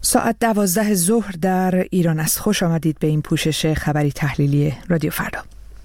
ساعت 12 ظهر در ایران است. خوش آمدید به این پوشش خبری تحلیلی رادیو فردا.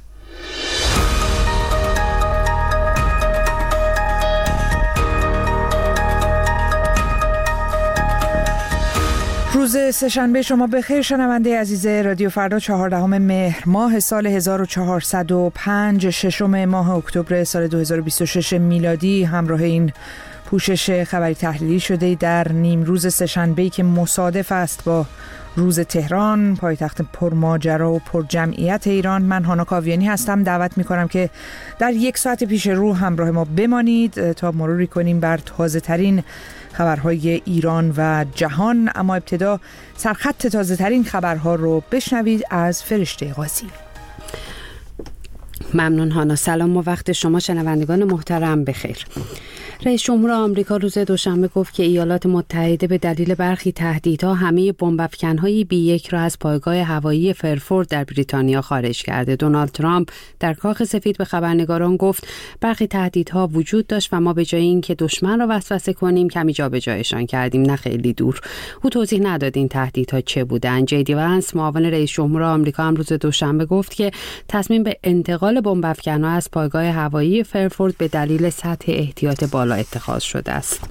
روز سه‌شنبه شما بخیر شنونده عزیز رادیو فردا. 14 مهر ماه سال 1405 ششم ماه اکتبر سال 2026 میلادی همراه این پوشش خبری تحلیلی شده در نیم روز سه‌شنبه‌ای که مصادف است با روز تهران، پایتخت پرماجرا و پرجمعیت ایران. من هانا کاویانی هستم. دعوت می‌کنم که در یک ساعت پیش رو همراه ما بمانید تا مروری کنیم بر تازه ترین خبرهای ایران و جهان. اما ابتدا سرخط تازه ترین خبرها رو بشنوید از فرشته قاضی. ممنون هانا. سلام و وقت شما شنوندگان محترم بخیر. رئیس جمهور آمریکا روز دوشنبه گفت که ایالات متحده به دلیل برخی تهدیدها همه بمب‌افکن‌های B1 را از پایگاه هوایی فرفورد در بریتانیا خارج کرده. دونالد ترامپ در کاخ سفید به خبرنگاران گفت برخی تهدیدها وجود داشت و ما به جای اینکه دشمن را وسوسه کنیم کمی جابجایشان کردیم، نه خیلی دور. او توضیح نداد این تهدیدها چه بودند. جی.دی. وانس معاون رئیس جمهور آمریکا هم روز دوشنبه گفت که تصمیم به انتقال بمب‌افکن‌ها از پایگاه هوایی فرفورد به دلیل سطح احتیاط بالا اتخاذ شده است.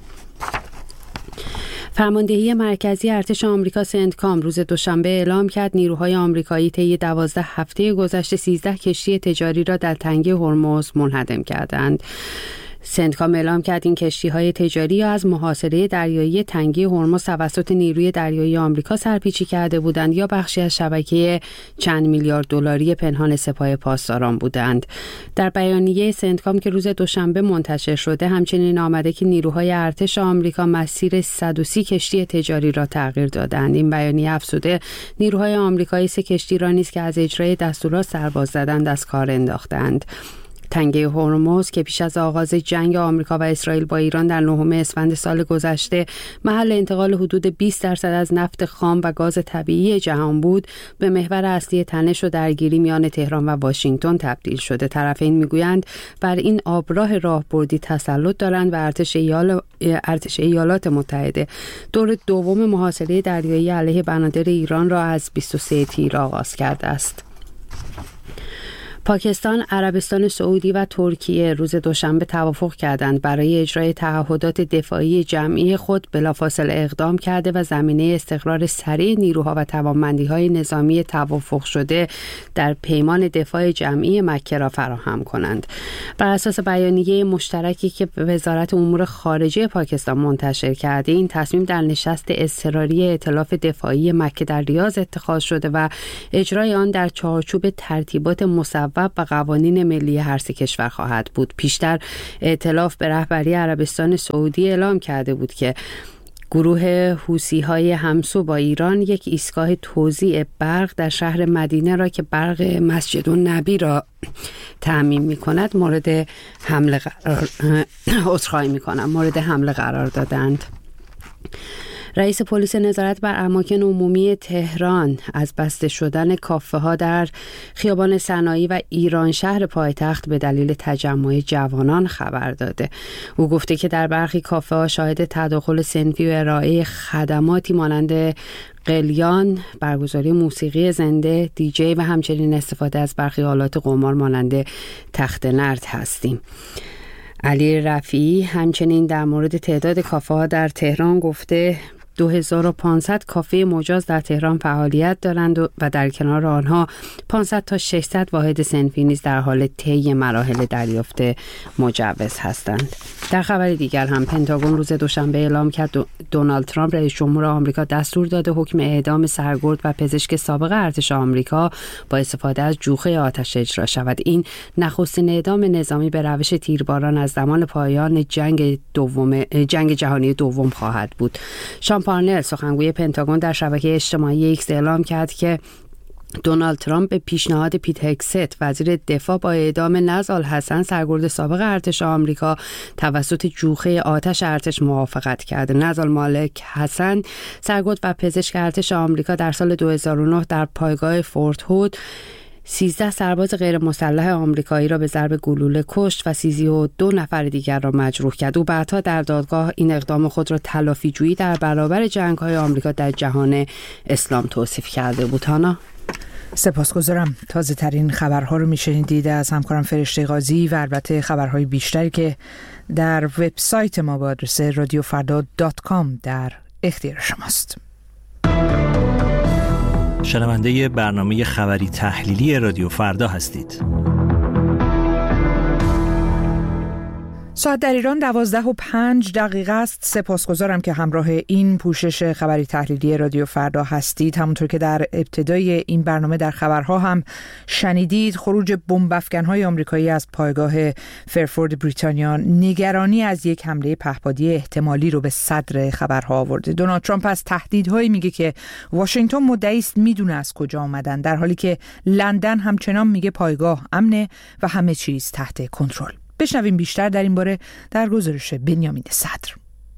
فرماندهی مرکزی ارتش آمریکا سنتکام روز دوشنبه اعلام کرد نیروهای آمریکایی طی 12 هفته گذشته 13 کشتی تجاری را در تنگه هرمز منهدم کردند. سنتکام اعلام کرد این کشتی‌های تجاری یا از محاصره دریایی تنگه هرمز توسط نیروی دریایی آمریکا سرپیچی کرده بودند یا بخشی از شبکه چند میلیارد دلاری پنهان سپاه پاسداران بودند. در بیانیه سنتکام که روز دوشنبه منتشر شده همچنین آمده که نیروهای ارتش آمریکا مسیر 130 کشتی تجاری را تغییر دادند. این بیانیه افزوده نیروهای آمریکایی 3 کشتی را نیز که از اجرای دستورات سرباز زدند از کار انداختند. تنگه هرمز که پیش از آغاز جنگ آمریکا و اسرائیل با ایران در 9 اسفند سال گذشته محل انتقال حدود 20% از نفت خام و گاز طبیعی جهان بود، به محور اصلی تنش و درگیری میان تهران و واشنگتن تبدیل شده. طرفین میگویند بر این آبراه راهبردی تسلط دارند و ارتش ایالات متحده دور دوم محاصره دریایی علیه بنادر ایران را از 23 تیر آغاز کرده است. پاکستان، عربستان سعودی و ترکیه روز دوشنبه توافق کردند برای اجرای تعهدات دفاعی جمعی خود بلافاصله اقدام کرده و زمینه استقرار سریع نیروها و توانمندی‌های نظامی توافق شده در پیمان دفاع جمعی مکه را فراهم کنند. بر اساس بیانیه مشترکی که وزارت امور خارجه پاکستان منتشر کرده، این تصمیم در نشست اضطراری ائتلاف دفاعی مکه در ریاض اتخاذ شده و اجرای آن در چارچوب ترتیبات مصوب و قوانین ملی هر سه کشور خواهد بود. پیشتر ائتلاف به رهبری عربستان سعودی اعلام کرده بود که گروه حوثی‌های همسو با ایران یک ایستگاه توزیع برق در شهر مدینه را که برق مسجد النبی را تأمین می‌کند مورد حمله قرار دادند. رئیس پلیس نظارت بر اماکن عمومی تهران از بسته شدن کافه‌ها در خیابان صنایع و ایران شهر پایتخت به دلیل تجمع جوانان خبر داده. او گفته که در برخی کافه‌ها شاهد تداخل صنفی و ارائه خدماتی مانند قلیان، برگزاری موسیقی زنده، دیجی و همچنین استفاده از برخی آلات قمار مانند تخت نرد هستیم. علی رفیعی همچنین در مورد تعداد کافه‌ها در تهران گفته 2500 کافه مجاز در تهران فعالیت دارند و در کنار آنها 500 تا 600 واحد صنفی نیز در حال طی مراحل دریافت مجوز هستند. در خبر دیگر هم پنتاگون روز دوشنبه اعلام کرد دونالد ترامپ رئیس جمهور آمریکا دستور داده حکم اعدام سرگرد و پزشک سابق ارتش آمریکا با استفاده از جوخه آتش اجرا شود. این نخستین اعدام نظامی به روش تیرباران از زمان پایان جنگ جهانی دوم خواهد بود. شام پارنل سخنگوی پنتاگون در شبکه اجتماعی ایکس اعلام کرد که دونالد ترامپ به پیشنهاد پیت هگست وزیر دفاع با اعدام نزل الحسن سرگرد سابق ارتش آمریکا توسط جوخه آتش ارتش موافقت کرده. نزل مالک حسن سرگرد و پزشک ارتش آمریکا در سال 2009 در پایگاه فورت هود 13 سرباز غیر مسلح آمریکایی را به ضرب گلوله کشت و 32 نفر دیگر را مجروح کرد. او بعدها در دادگاه این اقدام خود را تلافی‌جویی در برابر جنگ‌های آمریکا در جهان اسلام توصیف کرده بود. هانا، سپاسگزارم. تازه ترین خبرها رو میشنیدید از همکارم فرشته قاضی و البته خبرهای بیشتری که در وبسایت ما با آدرس radiofarda.com در اختیار شماست. شنونده برنامه خبری تحلیلی رادیو فردا هستید. ساعت در ایران 12:05 است. سپاسگزارم که همراه این پوشش خبری تحلیلی رادیو فردا هستید. همونطور که در ابتدای این برنامه در خبرها هم شنیدید، خروج بمب‌افکن‌های آمریکایی از پایگاه فرفورد بریتانیا نگرانی از یک حمله پهپادی احتمالی رو به صدر خبرها آورده. دونالد ترامپ از تهدیدهایی میگه که واشنگتن مدعی است میدونه از کجا آمدن، در حالی که لندن همچنان میگه پایگاه امنه و همه چیز تحت کنترل. بشنویم بیشتر در این باره در گزارش بنیامین صدر.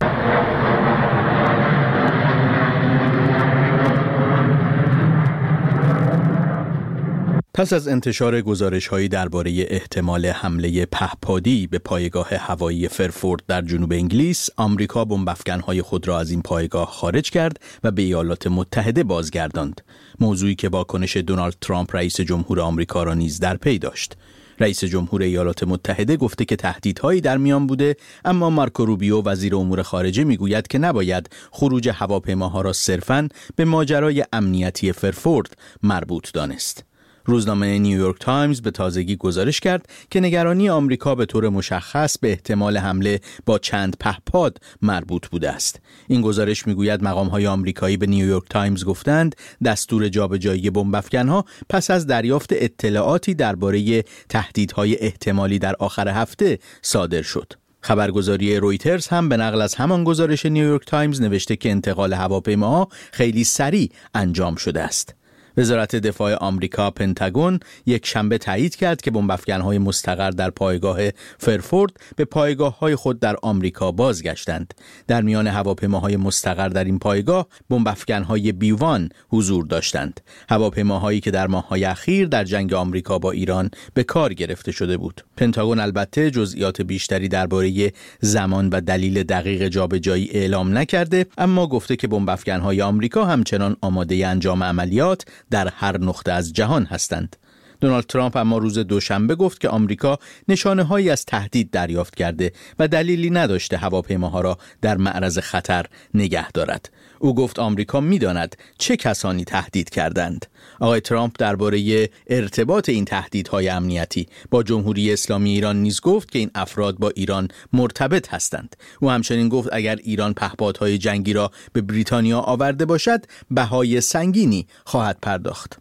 پس از انتشار گزارش‌هایی درباره احتمال حمله پهپادی به پایگاه هوایی فرفورد در جنوب انگلیس، آمریکا بمب‌افکن‌های خود را از این پایگاه خارج کرد و به ایالات متحده بازگرداند. موضوعی که واکنش دونالد ترامپ رئیس جمهور آمریکا را نیز در پی داشت. رئیس جمهور ایالات متحده گفته که تهدیدهایی در میان بوده، اما مارکو روبیو وزیر امور خارجه میگوید که نباید خروج هواپیماها را صرفاً به ماجرای امنیتی فرفورد مربوط دانست. روزنامه نیویورک تایمز به تازگی گزارش کرد که نگرانی آمریکا به طور مشخص به احتمال حمله با چند پهپاد مربوط بوده است. این گزارش میگوید مقام‌های آمریکایی به نیویورک تایمز گفتند دستور جابجایی بمب‌افکن‌ها پس از دریافت اطلاعاتی درباره تهدیدهای احتمالی در آخر هفته صادر شد. خبرگزاری رویترز هم به نقل از همان گزارش نیویورک تایمز نوشته که انتقال هواپیماها خیلی سریع انجام شده است. وزارت دفاع آمریکا پنتاگون یک شنبه تایید کرد که بمب‌افکن‌های مستقر در پایگاه فرفورد به پایگاه‌های خود در آمریکا بازگشتند. در میان هواپیماهای مستقر در این پایگاه بمب‌افکن‌های B-1 حضور داشتند. هواپیماهایی که در ماه‌های اخیر در جنگ آمریکا با ایران به کار گرفته شده بود. پنتاگون البته جزئیات بیشتری درباره زمان و دلیل دقیق جابجایی اعلام نکرده، اما گفته که بمب‌افکن‌های آمریکا همچنان آماده انجام عملیات در هر نقطه از جهان هستند. دونالد ترامپ اما روز دوشنبه گفت که آمریکا نشانه‌هایی از تهدید دریافت کرده و دلیلی نداشته هواپیماها را در معرض خطر نگه دارد. او گفت آمریکا می‌داند چه کسانی تهدید کردند. آقای ترامپ درباره ارتباط این تهدیدهای امنیتی با جمهوری اسلامی ایران نیز گفت که این افراد با ایران مرتبط هستند. او همچنین گفت اگر ایران پهپادهای جنگی را به بریتانیا آورده باشد، بهای سنگینی خواهد پرداخت.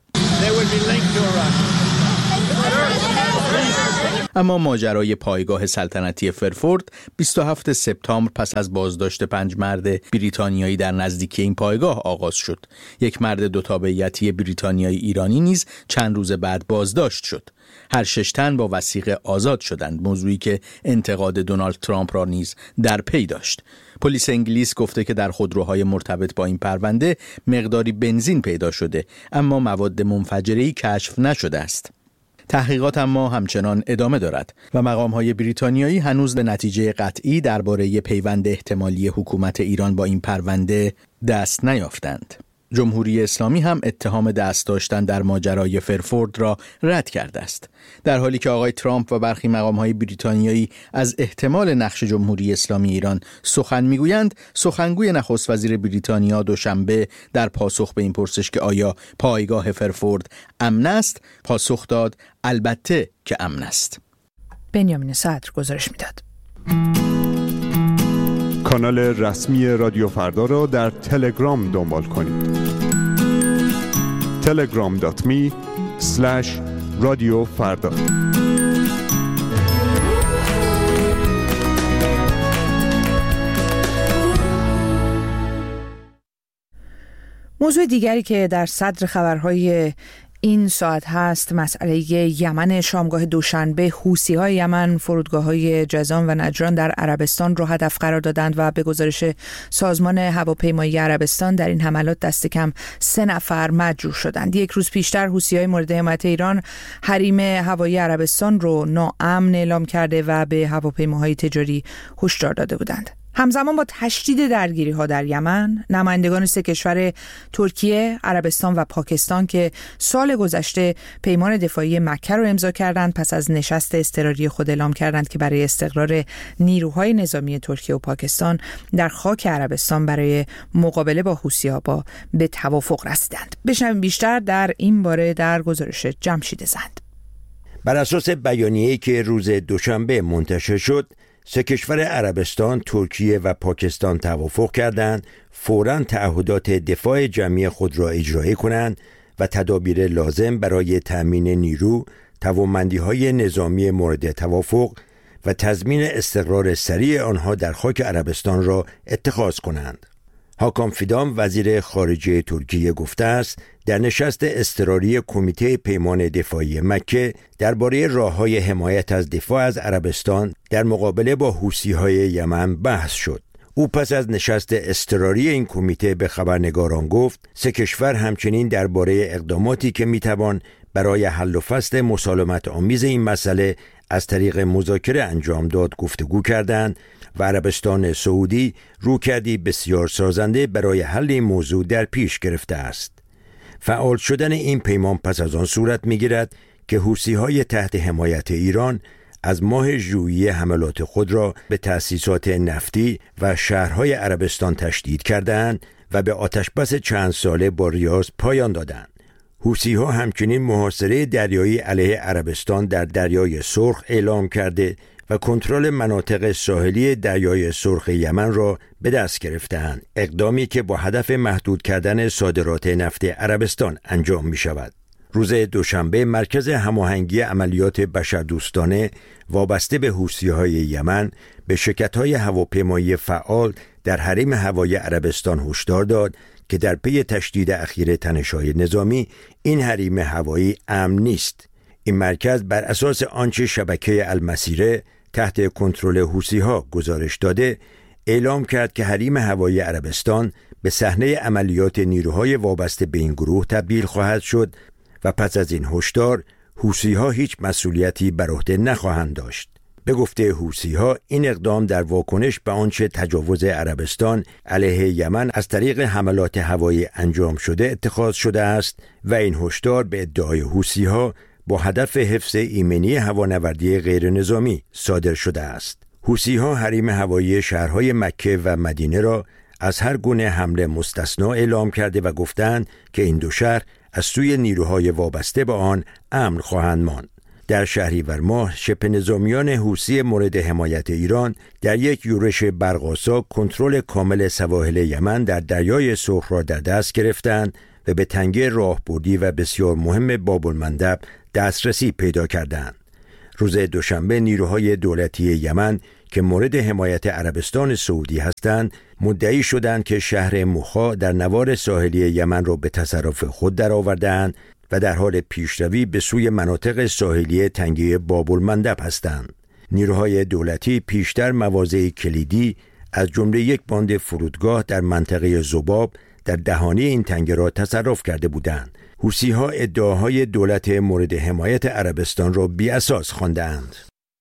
اما ماجرای پایگاه سلطنتی فرفورد 27 سپتامبر پس از بازداشت 5 مرد بریتانیایی در نزدیکی این پایگاه آغاز شد. یک مرد دو تابعیتی بریتانیایی ایرانی نیز چند روز بعد بازداشت شد. هر 6 تن با وثیقه آزاد شدند، موضوعی که انتقاد دونالد ترامپ را نیز در پی داشت. پلیس انگلیس گفته که در خودروهای مرتبط با این پرونده مقداری بنزین پیدا شده، اما مواد منفجره‌ای کشف نشده است. تحقیقات اما همچنان ادامه دارد و مقام‌های بریتانیایی هنوز به نتیجه قطعی درباره پیوند احتمالی حکومت ایران با این پرونده دست نیافتند. جمهوری اسلامی هم اتهام دست داشتن در ماجرای فرفورد را رد کرده است. در حالی که آقای ترامپ و برخی مقام‌های بریتانیایی از احتمال نقش جمهوری اسلامی ایران سخن میگویند، سخنگوی نخست وزیر بریتانیا دوشنبه در پاسخ به این پرسش که آیا پایگاه فرفورد امن است، پاسخ داد البته که امن است. بنیامین صدر گزارش میداد. کانال رسمی رادیو فردا را در تلگرام دنبال کنید. telegram.me/رادیو فردا. موضوع دیگری که در صدر خبرهای این ساعت هست مسئله یمن. شامگاه دوشنبه حوثی‌های یمن فرودگاه‌های جازان و نجران در عربستان رو هدف قرار دادند و به گزارش سازمان هواپیمایی عربستان در این حملات دست کم 3 نفر مجروح شدند. یک روز پیشتر حوثی‌های مورد حمایت ایران حریم هوایی عربستان رو ناامن اعلام کرده و به هواپیماهای تجاری هشدار داده بودند. همزمان با تشدید درگیری‌ها در یمن، نمایندگان 3 کشور ترکیه، عربستان و پاکستان که سال گذشته پیمان دفاعی مکه رو امضا کردند، پس از نشست اضطراری خود اعلام کردند که برای استقرار نیروهای نظامی ترکیه و پاکستان در خاک عربستان برای مقابله با حوثی‌ها به توافق رسیدند. بشنویم بیشتر در این باره در گزارش جمشید زند. بر اساس بیانیه‌ای که روز دوشنبه منتشر شد، 3 کشور عربستان، ترکیه و پاکستان توافق کردند فوراً تعهدات دفاع جمعی خود را اجرایی کنند و تدابیر لازم برای تأمین نیرو، توانمندی‌های نظامی مورد توافق و تضمین استقرار سریع آنها در خاک عربستان را اتخاذ کنند. هاکان فیدان وزیر خارجه ترکیه گفته است در نشست اضطراری کمیته پیمان دفاعی مکه درباره راه‌های حمایت از دفاع از عربستان در مقابله با حوثی‌های یمن بحث شد. او پس از نشست اضطراری این کمیته به خبرنگاران گفت 3 کشور همچنین درباره اقداماتی که میتوان برای حل و فصل مسالمت آمیز این مسئله از طریق مذاکره انجام داد گفتگو کردند و عربستان سعودی رویکردی بسیار سازنده برای حل این موضوع در پیش گرفته است. فعال شدن این پیمان پس از آن صورت می‌گیرد که حوثی‌های تحت حمایت ایران از ماه ژوئیه حملات خود را به تأسیسات نفتی و شهرهای عربستان تشدید کردند و به آتشبس چند ساله با ریاض پایان دادند. حوثی‌ها همچنین محاصره دریایی علیه عربستان در دریای سرخ اعلام کرده و کنترل مناطق ساحلی دریای سرخ یمن را به دست گرفته‌اند، اقدامی که با هدف محدود کردن صادرات نفت عربستان انجام می‌شود. روز دوشنبه مرکز هماهنگی عملیات بشردوستانه وابسته به حوثی‌های یمن به شرکت‌های هواپیمایی فعال در حریم هوایی عربستان هشدار داد که در پی تشدید اخیر تنش‌های نظامی این حریم هوایی امن نیست. این مرکز بر اساس آنچه شبکه المسیره تحت کنترل حوثی‌ها گزارش داده اعلام کرد که حریم هوایی عربستان به صحنه عملیات نیروهای وابسته به این گروه تبدیل خواهد شد و پس از این هشدار حوثی‌ها هیچ مسئولیتی بر عهده نخواهند داشت. به گفته حوثی‌ها این اقدام در واکنش به آنچه تجاوز عربستان علیه یمن از طریق حملات هوایی انجام شده اتخاذ شده است و این هشدار به ادعای حوثی‌ها با هدف حفظ ایمنی هوانوردی غیر نظامی صادر شده است. حوثی‌ها حریم هوایی شهرهای مکه و مدینه را از هر گونه حمله مستثنا اعلام کرده و گفتند که این 2 شهر از سوی نیروهای وابسته به آن امن خواهند ماند. در شهریور ماه شبه نظامیان حوثی مورد حمایت ایران در یک یورش برق‌آسا کنترل کامل سواحل یمن در دریای سرخ را در دست گرفتند و به تنگه راهبردی و بسیار مهم باب‌المندب دسترسی پیدا کردند. روز دوشنبه نیروهای دولتی یمن که مورد حمایت عربستان سعودی هستند مدعی شدند که شهر موخا در نوار ساحلی یمن را به تصرف خود درآوردند و در حال پیشروی به سوی مناطق ساحلی تنگه باب‌المندب هستند. نیروهای دولتی پیشتر مواضع کلیدی از جمله یک باند فرودگاه در منطقه ذباب در دهانه این تنگه را تصرف کرده بودند. حوثی‌ها ادعاهای دولت مورد حمایت عربستان را بی‌اساس خواندند.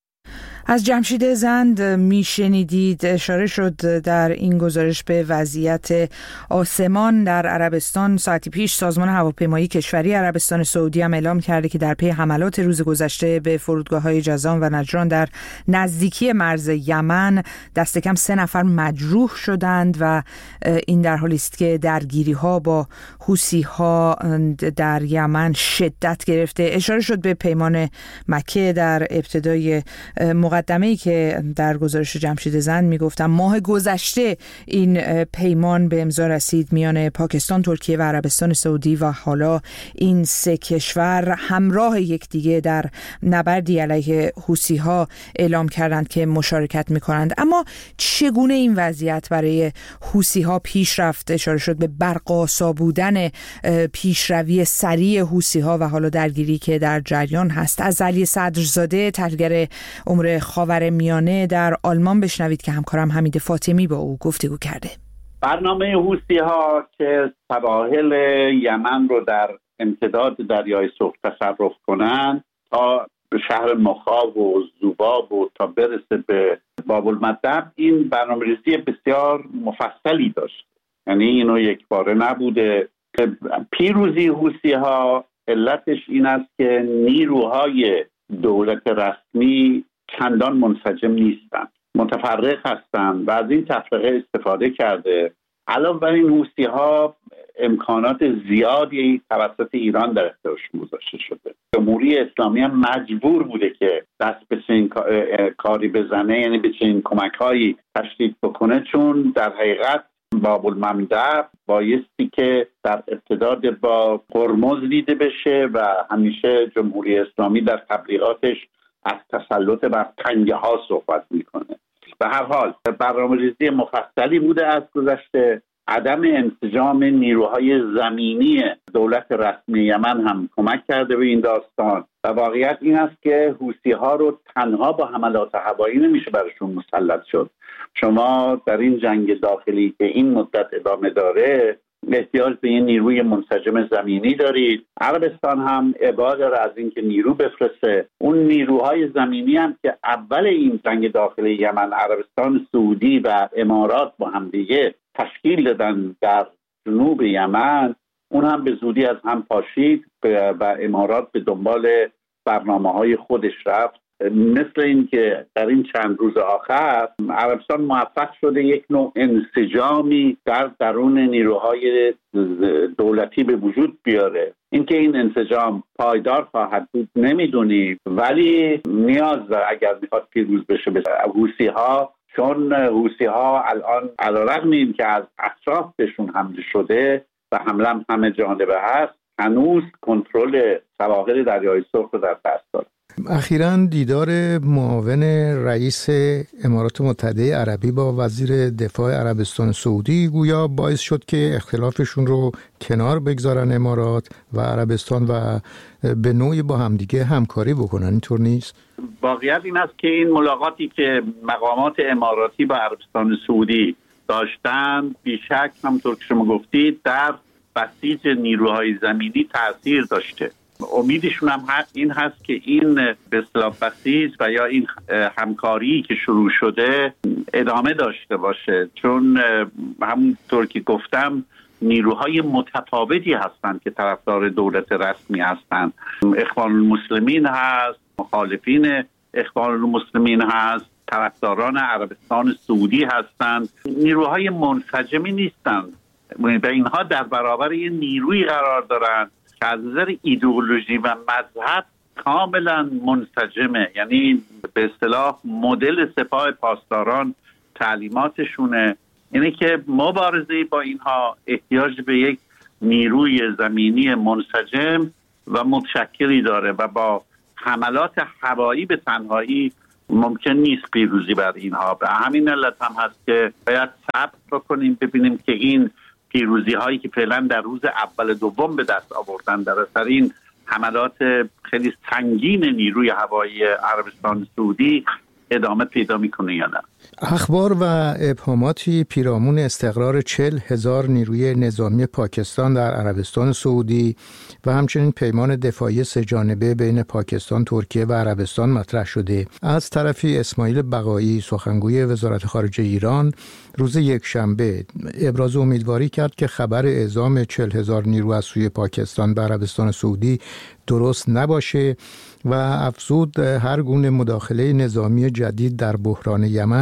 از جمشید زند میشنیدید. اشاره شد در این گزارش به وضعیت آسمان در عربستان. ساعتی پیش سازمان هواپیمایی کشوری عربستان سعودی هم اعلام کرده که در پی حملات روز گذشته به فرودگاه‌های جازان و نجران در نزدیکی مرز یمن دست کم 3 نفر مجروح شدند و این در حالی است که درگیری‌ها با حوثی‌ها در یمن شدت گرفته. اشاره شد به پیمان مکه در ابتدای مقدمه‌ای که در گزارش جمشید زند میگفتم ماه گذشته این پیمان به امضا رسید میان پاکستان، ترکیه و عربستان سعودی و حالا این سه کشور همراه یکدیگه در نبردی علیه حوثی‌ها اعلام کردند که مشارکت می‌کنند. اما چگونه این وضعیت برای حوثی‌ها پیش رفت؟ اشاره شد به برق‌آسا بودن پیشروی سریع حوثی‌ها و حالا درگیری که در جریان هست. از علی صدرزاده تحلیلگر امور خاورمیانه در آلمان بشنوید که همکارم حمید فاطمی با او گفتگو کرده. برنامه حوثی‌ها که سواحل یمن رو در امتداد دریای سرخ تصرف کنند تا به شهر مخاو و ذوباب و تا برسه به باب المندب، این برنامه‌ریزی بسیار مفصلی داشت. یعنی اینو یک باره نبوده. پیروزی حوثی‌ها علتش این است که نیروهای دولت رسمی چندان منسجم نیستند، متفرق هستند و از این تفرقه استفاده کرده. علاوه بر این حوثی‌ها امکانات زیادی توسط ایران در اختیارشون گذاشته شده. جمهوری اسلامی هم مجبور بوده که دست به چنین کاری بزنه، یعنی به چنین کمک‌هایی تشدید بکنه، چون در حقیقت باب المندب بایستی که در ارتداد با هرمز دیده بشه و همیشه جمهوری اسلامی در تبلیغاتش از تسلط بر تنگه ها صحبت میکنه. به هر حال برنامه‌ریزی مفصلی بوده از گذشته. عدم انسجام نیروهای زمینی دولت رسمی یمن هم کمک کرده به این داستان و واقعیت این است که حوثی‌ها رو تنها با حملات هوایی نمیشه برشون مسلط شد. شما در این جنگ داخلی که این مدت ادامه داره احتیاج به این نیروی منسجم زمینی دارید. عربستان هم ابعاد داره از اینکه نیرو بفرسته. اون نیروهای زمینی هم که اول این جنگ داخلی یمن عربستان سعودی و امارات با هم دیگه تشکیل دادن در جنوب یمن، اون هم به زودی از هم پاشید و امارات به دنبال برنامه‌های خودش رفت. مثل این که در این چند روز آخر عربستان موفق شده یک نوع انسجامی در درون نیروهای دولتی به وجود بیاره. اینکه این انسجام پایدار خواهد بود نمیدونیم، ولی نیاز داره اگر میخواد پیروز بشه به حوثی‌ها، چون حوثی‌ها الان علیرغم این که از اطراف بهشون حمله شده و حمله همه جانبه هست، هنوز کنترل سواحل دریای سرخ رو در دست داره. اخیراً دیدار معاون رئیس امارات متحده عربی با وزیر دفاع عربستان سعودی گویا باعث شد که اختلافشون رو کنار بگذارن امارات و عربستان و به نوعی با همدیگه همکاری بکنن. اینطور نیست؟ واقعیت این است که این ملاقاتی که مقامات اماراتی با عربستان سعودی داشتن بیشک همونطور که شما گفتید در بسیج نیروهای زمینی تأثیر داشته. امیدشون هم این هست که این به اصطلاح بسیج و یا این همکاری که شروع شده ادامه داشته باشه، چون همونطور که گفتم نیروهای متفاوتی هستند که طرفدار دولت رسمی هستند. اخوان المسلمین هست، مخالفین اخوان المسلمین هست، طرفداران عربستان سعودی هستند. نیروهای منسجمی نیستند و اینها در برابر یه نیروی قرار دارند که از نظر ایدئولوژی و مذهب کاملا منسجمه. یعنی به اصطلاح مدل سپاه پاسداران تعلیماتشونه اینه که مبارزه با اینها احتیاج به یک نیروی زمینی منسجم و متشکلی داره و با حملات هوایی به تنهایی ممکن نیست پیروزی بر اینها. به همین علت هم هست که باید صبر بکنیم ببینیم که این پیروزی هایی که فعلا در روز اول دوم به دست آوردن در اثر این حملات خیلی سنگین نیروی هوایی عربستان سعودی ادامه پیدا میکنه یا نه. اخبار و ابهاماتی پیرامون استقرار 40,000 نیروی نظامی پاکستان در عربستان سعودی و همچنین پیمان دفاعی سه‌جانبه بین پاکستان، ترکیه و عربستان مطرح شده. از طرفی اسماعیل بقایی سخنگوی وزارت خارجه ایران روز یکشنبه ابراز امیدواری کرد که خبر اعزام 40,000 نیرو از سوی پاکستان به عربستان سعودی درست نباشه و افزود هر گونه مداخله نظامی جدید در بحران یمن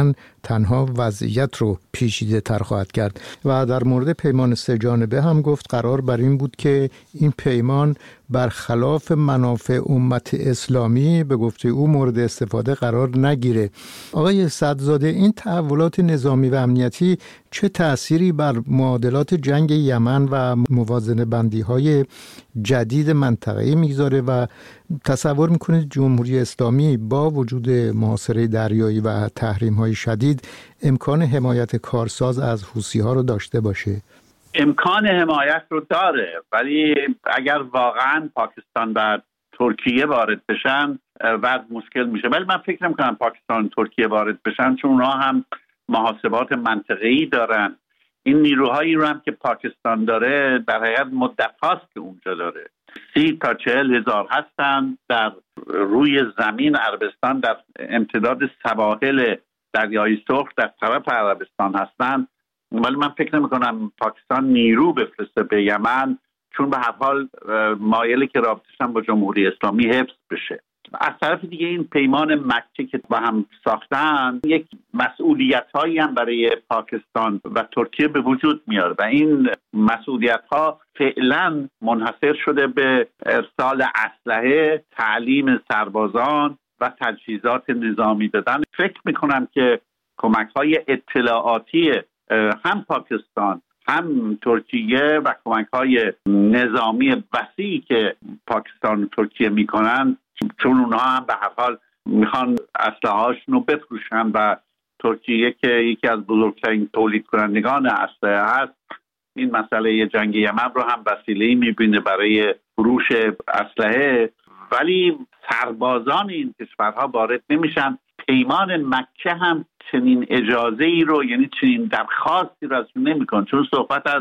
تنها وضعیت رو پیچیده تر خواهد کرد. و در مورد پیمان 3 جانبه هم گفت قرار بر این بود که این پیمان برخلاف منافع امت اسلامی به گفته او مورد استفاده قرار نگیره. آقای صدرزاده، این تحولات نظامی و امنیتی چه تأثیری بر معادلات جنگ یمن و موازنه بندی های جدید منطقه‌ای میگذاره و تصور میکنید جمهوری اسلامی با وجود محاصره دریایی و تحریم های شدید امکان حمایت کارساز از حوثی ها رو داشته باشه؟ امکان حمایت رو داره، ولی اگر واقعا پاکستان و ترکیه وارد بشن وضع مشکل میشه. ولی من فکر نمی‌کنم پاکستان و ترکیه وارد بشن، چون اونها هم محاسبات منطقه‌ای دارن. این نیروهایی رو هم که پاکستان داره در حقیقت مدت‌هاست که اونجا داره. 30 تا 40 هزار هستن در روی زمین عربستان، در امتداد سواحل دریای سرخ در طرف عربستان هستن. ولی من فکر نمی کنم پاکستان نیرو بفرسته به یمن، چون به هر حال مایلی که رابطش هم با جمهوری اسلامی حفظ بشه. از طرف دیگه این پیمان مکه که با هم ساختن یک مسئولیت هایی هم برای پاکستان و ترکیه به وجود میاره و این مسئولیت ها فعلا منحصر شده به ارسال اسلحه، تعلیم سربازان و تجهیزات نظامی دادن. فکر میکنم که کمک های اطلاعاتی هم پاکستان هم ترکیه و کمک های نظامی وسیعی که پاکستان و ترکیه میکنن، چون اونها هم به هر حال میخوان اسلحه هاشون رو بفروشن و ترکیه که یکی از بزرگترین تولید کنندگان اسلحه هست، این مسئله جنگ یمن رو هم وسیله‌ای میبینه برای فروش اسلحه. ولی سربازان این کشورها وارد نمیشن. پیمان مکه هم چنین اجازه ای رو، یعنی چنین درخواستی رو ازشون نمیکنه، چون صحبت از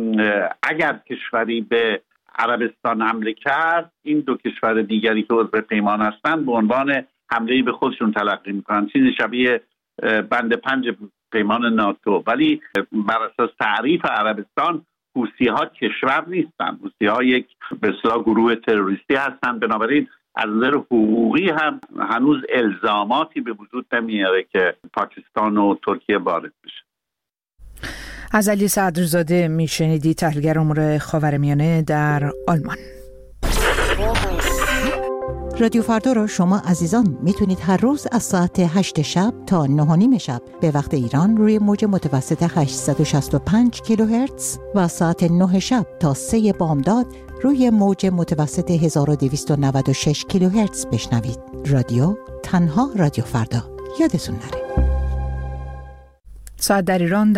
اگر کشوری به عربستان حمله کرد، این دو کشور دیگری که عضو پیمان هستن به عنوان حمله‌ای به خودشون تلقی میکنن، چیزی شبیه بند 5 پیمان ناتو. ولی بر اساس تعریف عربستان حوثی ها کشور نیستن، حوثی ها یک به اصطلاح گروه تروریستی هستن. بنابراین از نظر حقوقی هم هنوز الزاماتی به وجود نمیاره که پاکستان و ترکیه وارد بشه. از علی صدرزاده میشنیدی، تحلیلگر امور خاورمیانه در آلمان. رادیو فردا رو شما عزیزان میتونید هر روز از ساعت 8 شب تا 9:30 شب به وقت ایران روی موج متوسط 865 کیلوهرتز و ساعت 9 شب تا 3 بامداد روی موج متوسط 1296 کیلوهرتز بشنوید. رادیو تنها رادیو فردا، یادتون نره. ساعت در ایران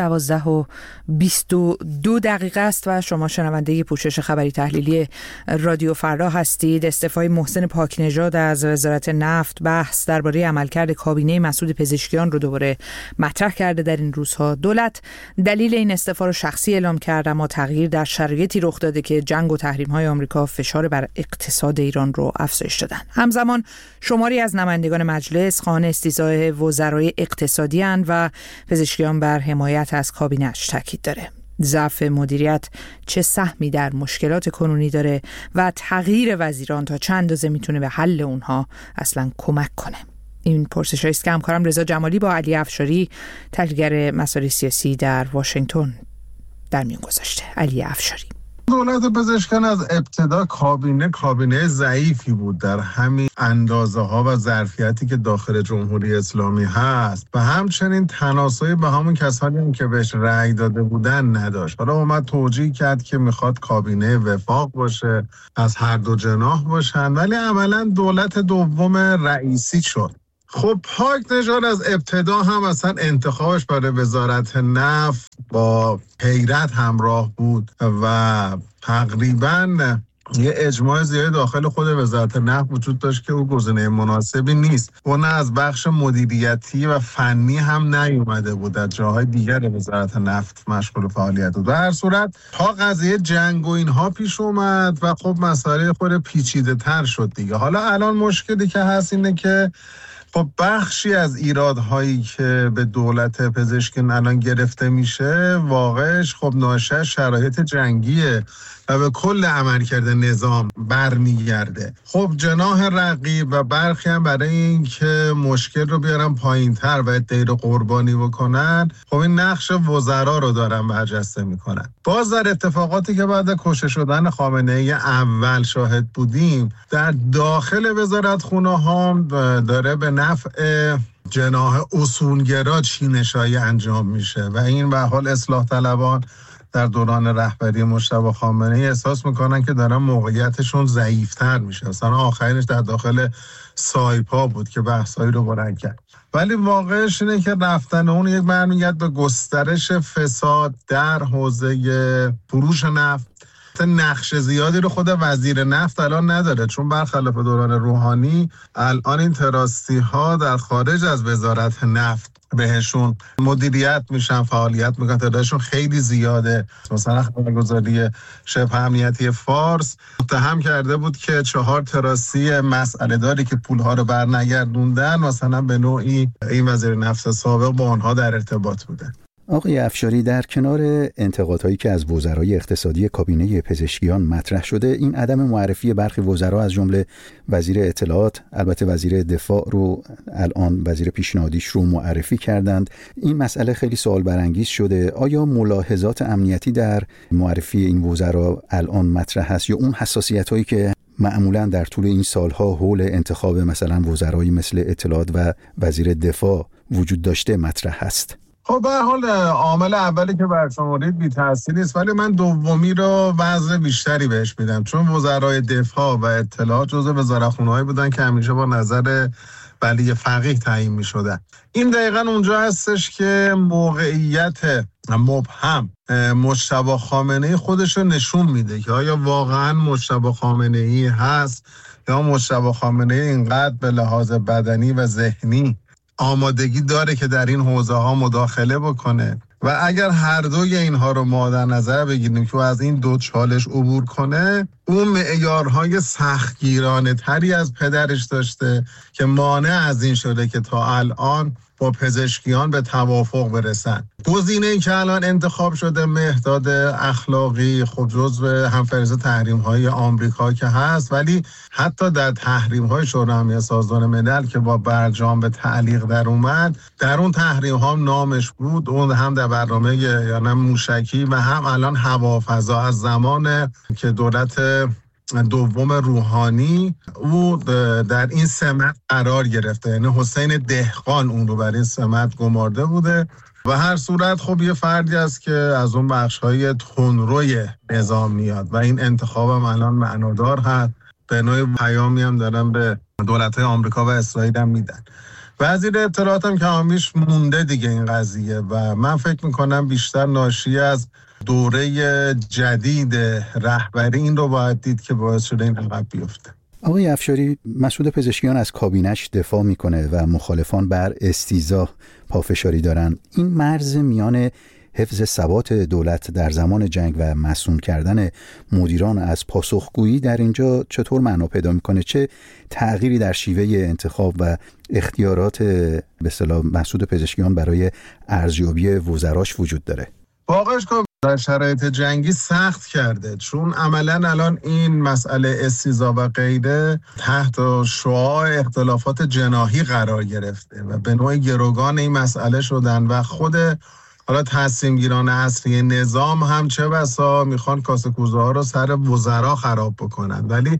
12:22 است و شما شنونده پوشش خبری تحلیلی رادیو فردا هستید. استعفای محسن پاکنژاد از وزارت نفت بحث درباره عملکرد کابینه مسعود پزشکیان رو دوباره مطرح کرده در این روزها. دولت دلیل این استعفا رو شخصی اعلام کرد، اما تغییر در شرایطی رخ داده که جنگ و تحریم‌های آمریکا فشار بر اقتصاد ایران رو افزایش دادن. همزمان شماری از نمایندگان مجلس خواهان استیضاح وزرای اقتصادی اند و پزشکیان بر حمایت از کابینه‌اش تاکید داره. ضعف مدیریت چه سهمی در مشکلات کنونی داره و تغییر وزیران تا چند اندازه میتونه به حل اونها اصلا کمک کنه؟ این پرسش‌هایی است که همکارم رضا جمالی با علی افشاری، تحلیلگر مسائل سیاسی در واشنگتن، در میون گذاشته. علی افشاری: دولت پزشکیان از ابتدا کابینه ضعیفی بود در همین اندازه ها و ظرفیتی که داخل جمهوری اسلامی هست و همچنین تناسبی به همون کسانی هم که بهش رأی داده بودن نداشت. حالا اومد توجیه کرد که میخواد کابینه وفاق باشه، از هر دو جناح باشن، ولی عملا دولت دوم رئیسی شد. خب پاکنژاد از ابتدا هم اصلا انتخابش برای وزارت نفت با حیرت همراه بود و تقریباً یه اجماع زیادی داخل خود وزارت نفت وجود داشت که او گزینه مناسبی نیست. و نه از بخش مدیریتی و فنی هم نیومده بود، از جاهای دیگر وزارت نفت مشغول فعالیت بود. در هر صورت تا قضیه جنگ و اینها پیش اومد و خب مسئله خود پیچیده تر شد دیگه. حالا الان مشکلی که هست اینه که خب بخشی از ایرادهایی که به دولت پزشکیان الان گرفته میشه واقعش خب ناشی از شرایط جنگیه و به کل عملکرد نظام برمیگرده. خب جناح رقیب و برخی هم برای اینکه مشکل رو بیارن پایین‌تر و ادعای رو قربانی بکنن، خب این نقش وزرا رو دارن برجسته میکنن. باز در اتفاقاتی که بعد کشته شدن خامنه‌ای اول شاهد بودیم، در داخل وزارتخونه ها داره به نفع جناح اصولگرا چینشایی انجام میشه و این به حال اصلاح طلبان در دوران رهبری مجتبی خامنه‌ای احساس میکنن که دارن موقعیتشون ضعیفتر میشه. مثلا آخرینش در داخل سایپا بود که بحثایی رو بلند کرد. ولی واقعش اینه که رفتن اون یک برمیگرد به گسترش فساد در حوزه فروش نفت. نقش زیادی رو خود وزیر نفت الان نداره، چون برخلاف دوران روحانی الان این تراستی ها در خارج از وزارت نفت بهشون مدیریت میشن، فعالیت میکنن، تعدادشون خیلی زیاده. مثلا خبرگزاری شبه امنیتی فارس متهم کرده بود که 4 تراسی مسئله داری که پولها رو برنگردوندن مثلا به نوعی این وزیر نفت سابق با آنها در ارتباط بودن. آقای افشاری، در کنار انتقادهایی که از وزرای اقتصادی کابینه پزشکیان مطرح شده، این عدم معرفی برخی وزرا از جمله وزیر اطلاعات، البته وزیر دفاع رو الان وزیر پیشنهادیش رو معرفی کردند، این مسئله خیلی سوال برانگیز شده. آیا ملاحظات امنیتی در معرفی این وزرا الان مطرح هست یا اون حساسیت‌هایی که معمولاً در طول این سالها حول انتخاب مثلا وزرایی مثل اطلاعات و وزیر دفاع وجود داشته مطرح هست؟ خب به هر حال عامل اولی که برشمردید بی تاثیر نیست، ولی من دومی رو وزن بیشتری بهش میدم، چون وزرای دفاع و اطلاعات جزو وزارتخونه‌هایی بودن که همیشه با نظر ولی فقیه تعیین میشدن. این دقیقاً اونجا هستش که موقعیت مبهم مجتبی خامنه‌ای خودش رو نشون میده که آیا واقعاً مجتبی خامنه‌ای هست یا مجتبی خامنه‌ای اینقدر به لحاظ بدنی و ذهنی آمادگی داره که در این حوزه ها مداخله بکنه. و اگر هر دوی اینها رو ما در نظر بگیریم که از این دو چالش عبور کنه، اون معیارهای سختگیرانه تری از پدرش داشته که مانع از این شده که تا الان با پزشکیان به توافق برسن. گزینه‌ای که الان انتخاب شده مهداد اخلاقی، خب جزو همفرز تحریم‌های آمریکا که هست، ولی حتی در تحریم‌های شورای امنیت سازمان ملل که با برجام به تعلیق در اومد، در اون تحریم‌ها نامش بود، اون هم در برنامه یعنی موشکی و هم الان هوافضا از زمان که دولت دوم روحانی او در این سمت قرار گرفته، یعنی حسین دهقان اون رو بر این سمت گمارده بوده. و هر صورت خب یه فردی است که از اون بخش‌های تندروی نظام میاد و این انتخاب هم الان معنادار هست. به نوعی پیامی هم دارن به دولت‌های آمریکا و اسرائیل هم میدن. وزیر اطلاعات هم کمابیش مونده دیگه این قضیه و من فکر میکنم بیشتر ناشی از دوره جدید رهبری این رو باید دید که باعث شده این عقب بیفته. آقای افشاری، مسعود پزشکیان از کابینش دفاع میکنه و مخالفان بر استیضاح پافشاری دارن. این مرز میان حفظ ثبات دولت در زمان جنگ و مسئول کردن مدیران از پاسخگویی در اینجا چطور معنا پیدا میکنه؟ چه تغییری در شیوه انتخاب و اختیارات به اصطلاح مسعود پزشکیان برای ارزیابی وزراش وجود داره؟ واقعش که در شرایط جنگی سخت کرده، چون عملاً الان این مسئله استیضاح و غیره تحت شعاع اختلافات جناحی قرار گرفته و به نوعی گروگان این مسئله شدن و خود حالا تصمیم گیران اصلی نظام هم چه بسا میخوان کاسه کوزه ها رو سر وزرا خراب بکنن. ولی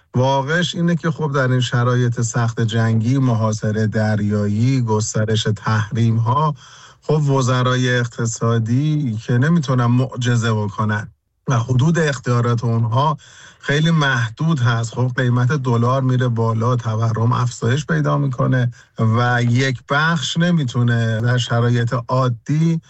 واقعش اینه که خب در این شرایط سخت جنگی، محاصره دریایی، گسترش تحریم ها، خب وزرای اقتصادی که نمیتونن معجزه بکنن و حدود اختیارات اونها خیلی محدود هست. خب قیمت دلار میره بالا، تورم افزایش پیدا میکنه و یک بخش نمیتونه در شرایط عادی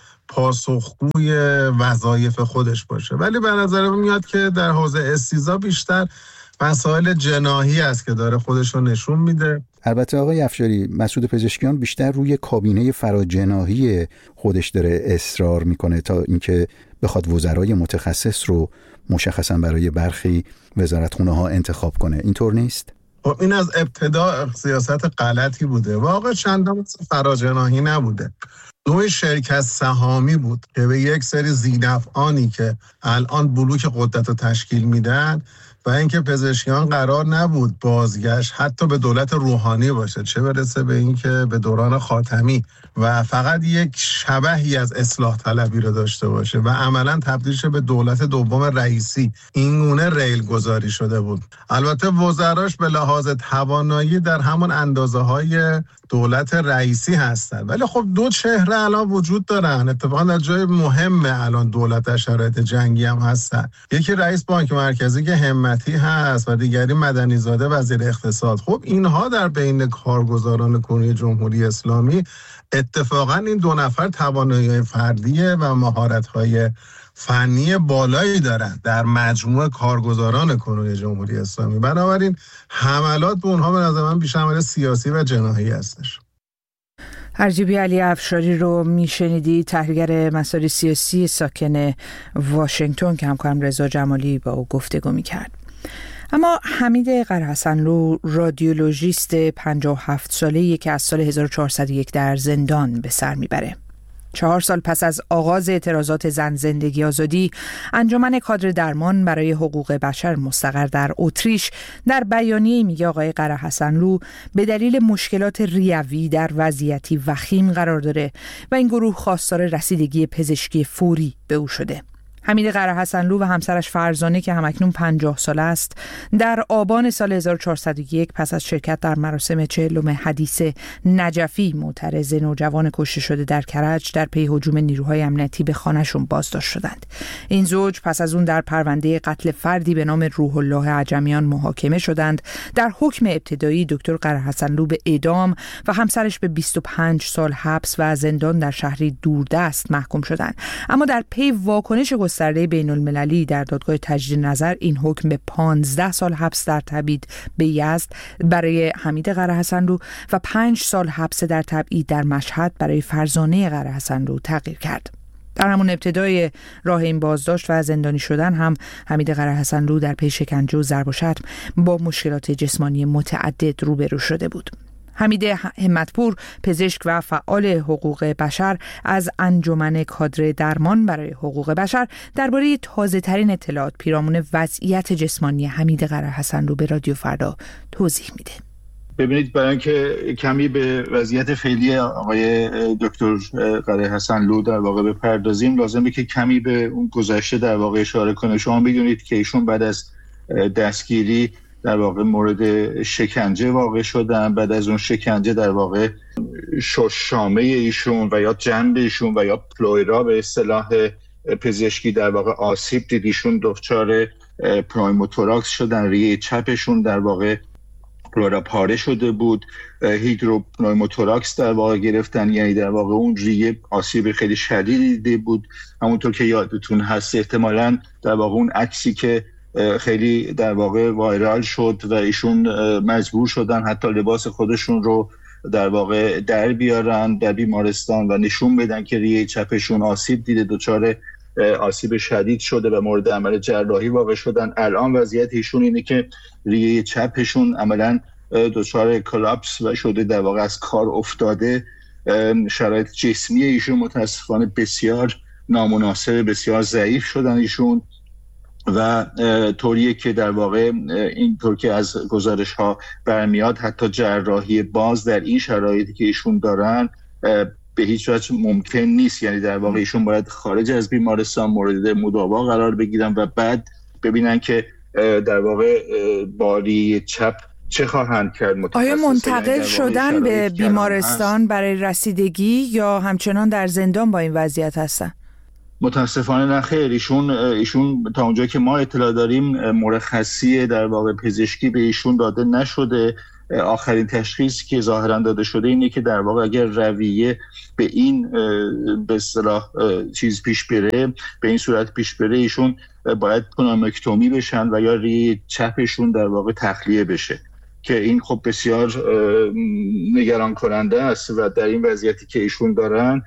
پاسخگوی وظایف خودش باشه. ولی به نظر میاد که در حوزه استیضاح بیشتر مسائل جناحی است که داره خودش رو نشون میده. البته آقای افشاری، مسعود پزشکیان بیشتر روی کابینه فراجناحی خودش داره اصرار میکنه تا اینکه بخواد وزرای متخصص رو مشخصا برای برخی وزارتخونه ها انتخاب کنه. اینطور نیست؟ این از ابتدا سیاست غلطی بوده. واقعا چندان فراجناحی نبوده. نوع شرکت سهامی بود که به یک سری ذی‌نفعانی که الان بلوک قدرت رو تشکیل میدن و اینکه پزشکیان قرار نبود بازگشت حتی به دولت روحانی باشه، چه برسه به اینکه به دوران خاتمی و فقط یک شبحی از اصلاح طلبی رو داشته باشه و عملا تبدیل شه به دولت دوم رئیسی. این گونه ریل گذاری شده بود. البته وزراش به لحاظ توانایی در همون اندازه‌های دولت رئیسی هستن، ولی خب دو چهره الان وجود دارن. اتفاقا در جای مهمه الان دولت در شرایط جنگی هم هستن. یکی رئیس بانک مرکزی که همتی هست و دیگری مدنی‌زاده وزیر اقتصاد. خب اینها در بین کارگزاران کنونی جمهوری اسلامی اتفاقا این دو نفر توانایی فردی و مهارت‌های فنی بالایی دارند در مجموع کارگزاران کنونی جمهوری اسلامی. بنابراین حملات به اونها به نظر من بیشتر عمل سیاسی و جناحی هستش. ارجیبی علی افشاری رو میشنیدی، تحلیلگر مسائل سیاسی ساکن واشنگتن که همکارم رضا جمالی با او گفتگو میکرد. اما حمید قرهحسنلو رادیولوژیست 57 ساله‌ای که از سال 1401 در زندان به سر میبره. 4 سال پس از آغاز اعتراضات زن زندگی آزادی، انجمن کادر درمان برای حقوق بشر مستقر در اتریش در بیانیه‌ای میگه آقای قرهحسنلو به دلیل مشکلات ریوی در وضعیتی وخیم قرار داره و این گروه خواستار رسیدگی پزشکی فوری به او شده. حمید قرهحسنلو و همسرش فرزانه که همکنون 50 ساله است، در آبان سال 1401 پس از شرکت در مراسم 40م حدیث نجفی معترض نوجوان کشته شده در کرج در پی هجوم نیروهای امنیتی به خانه‌شون بازداشت شدند. این زوج پس از اون در پرونده قتل فردی به نام روح الله عجمیان محاکمه شدند. در حکم ابتدایی دکتر قرهحسنلو به اعدام و همسرش به 25 سال حبس و زندان در شهری دوردست محکوم شدند. اما در پی واکنش گسترده بین المللی در دادگاه تجدید نظر این حکم به 15 سال حبس در تبعید به یزد برای حمید قرهحسنلو و 5 سال حبس در تبعید در مشهد برای فرزانه قرهحسنلو تغییر کرد. در همون ابتدای راه این بازداشت و زندانی شدن هم حمید قرهحسنلو در پی شکنجه و ضرب و شتم با مشکلات جسمانی متعدد روبرو شده بود. حمید همتپور، پزشک و فعال حقوق بشر از انجمن کادر درمان برای حقوق بشر، درباره تازه‌ترین اطلاعات پیرامون وضعیت جسمانی حمید قرهحسنلو به رادیو فردا توضیح میده. ببینید، برای اینکه کمی به وضعیت فعلی آقای دکتر قرهحسنلو در واقع بپردازیم، لازمه که کمی به اون گذشته در واقع اشاره کنه. شما میدونید که ایشون بعد از دستگیری در واقع مورد شکنجه واقع شدن. بعد از اون شکنجه در واقع شامه ایشون و یا جنب ایشون و یا پلویرا به اصطلاح پزشکی در واقع آسیب دید. ایشون دچار پنوموتوراکس شدن، ریه چپشون در واقع پلویرا پاره شده بود، هیدروپنوموتوراکس در واقع گرفتن، یعنی در واقع اون ریه آسیب خیلی شدیدی دیده بود. همونطور که یادتون هست احتمالاً در واقع اون عکسی که خیلی در واقع وایرال شد و ایشون مجبور شدن حتی لباس خودشون رو در واقع در بیارن در بیمارستان و نشون بدن که ریه چپشون آسیب دیده، دچار آسیب شدید شده و مورد عمل جراحی واقع شدن. الان وضعیت ایشون اینه که ریه چپشون عملاً دچار کلاپس و شده، در واقع از کار افتاده. شرایط جسمی ایشون متاسفانه بسیار نامناسب، بسیار ضعیف شدن ایشون و طوریه که در واقع اینطور که از گزارش ها برمیاد حتی جراحی باز در این شرایطی که ایشون دارن به هیچ وجه ممکن نیست. یعنی در واقع ایشون باید خارج از بیمارستان مورد مداوا قرار بگیرن و بعد ببینن که در واقع باری چپ چه خواهند کرد. آیا منتقل شدن به بیمارستان برای رسیدگی یا همچنان در زندان با این وضعیت هستن؟ متاسفانه نه خیر. ایشون تا اونجایی که ما اطلاع داریم مرخصی در واقع پزشکی به ایشون داده نشده. آخرین تشخیصی که ظاهرا داده شده اینه که در واقع اگر رویه به این به اصطلاح چیز پیش بره، به این صورت پیش بره، ایشون باید پنومکتومی بشن و یا ریه چپشون در واقع تخلیه بشه که این خب بسیار نگران کننده است و در این وضعیتی که ایشون دارن،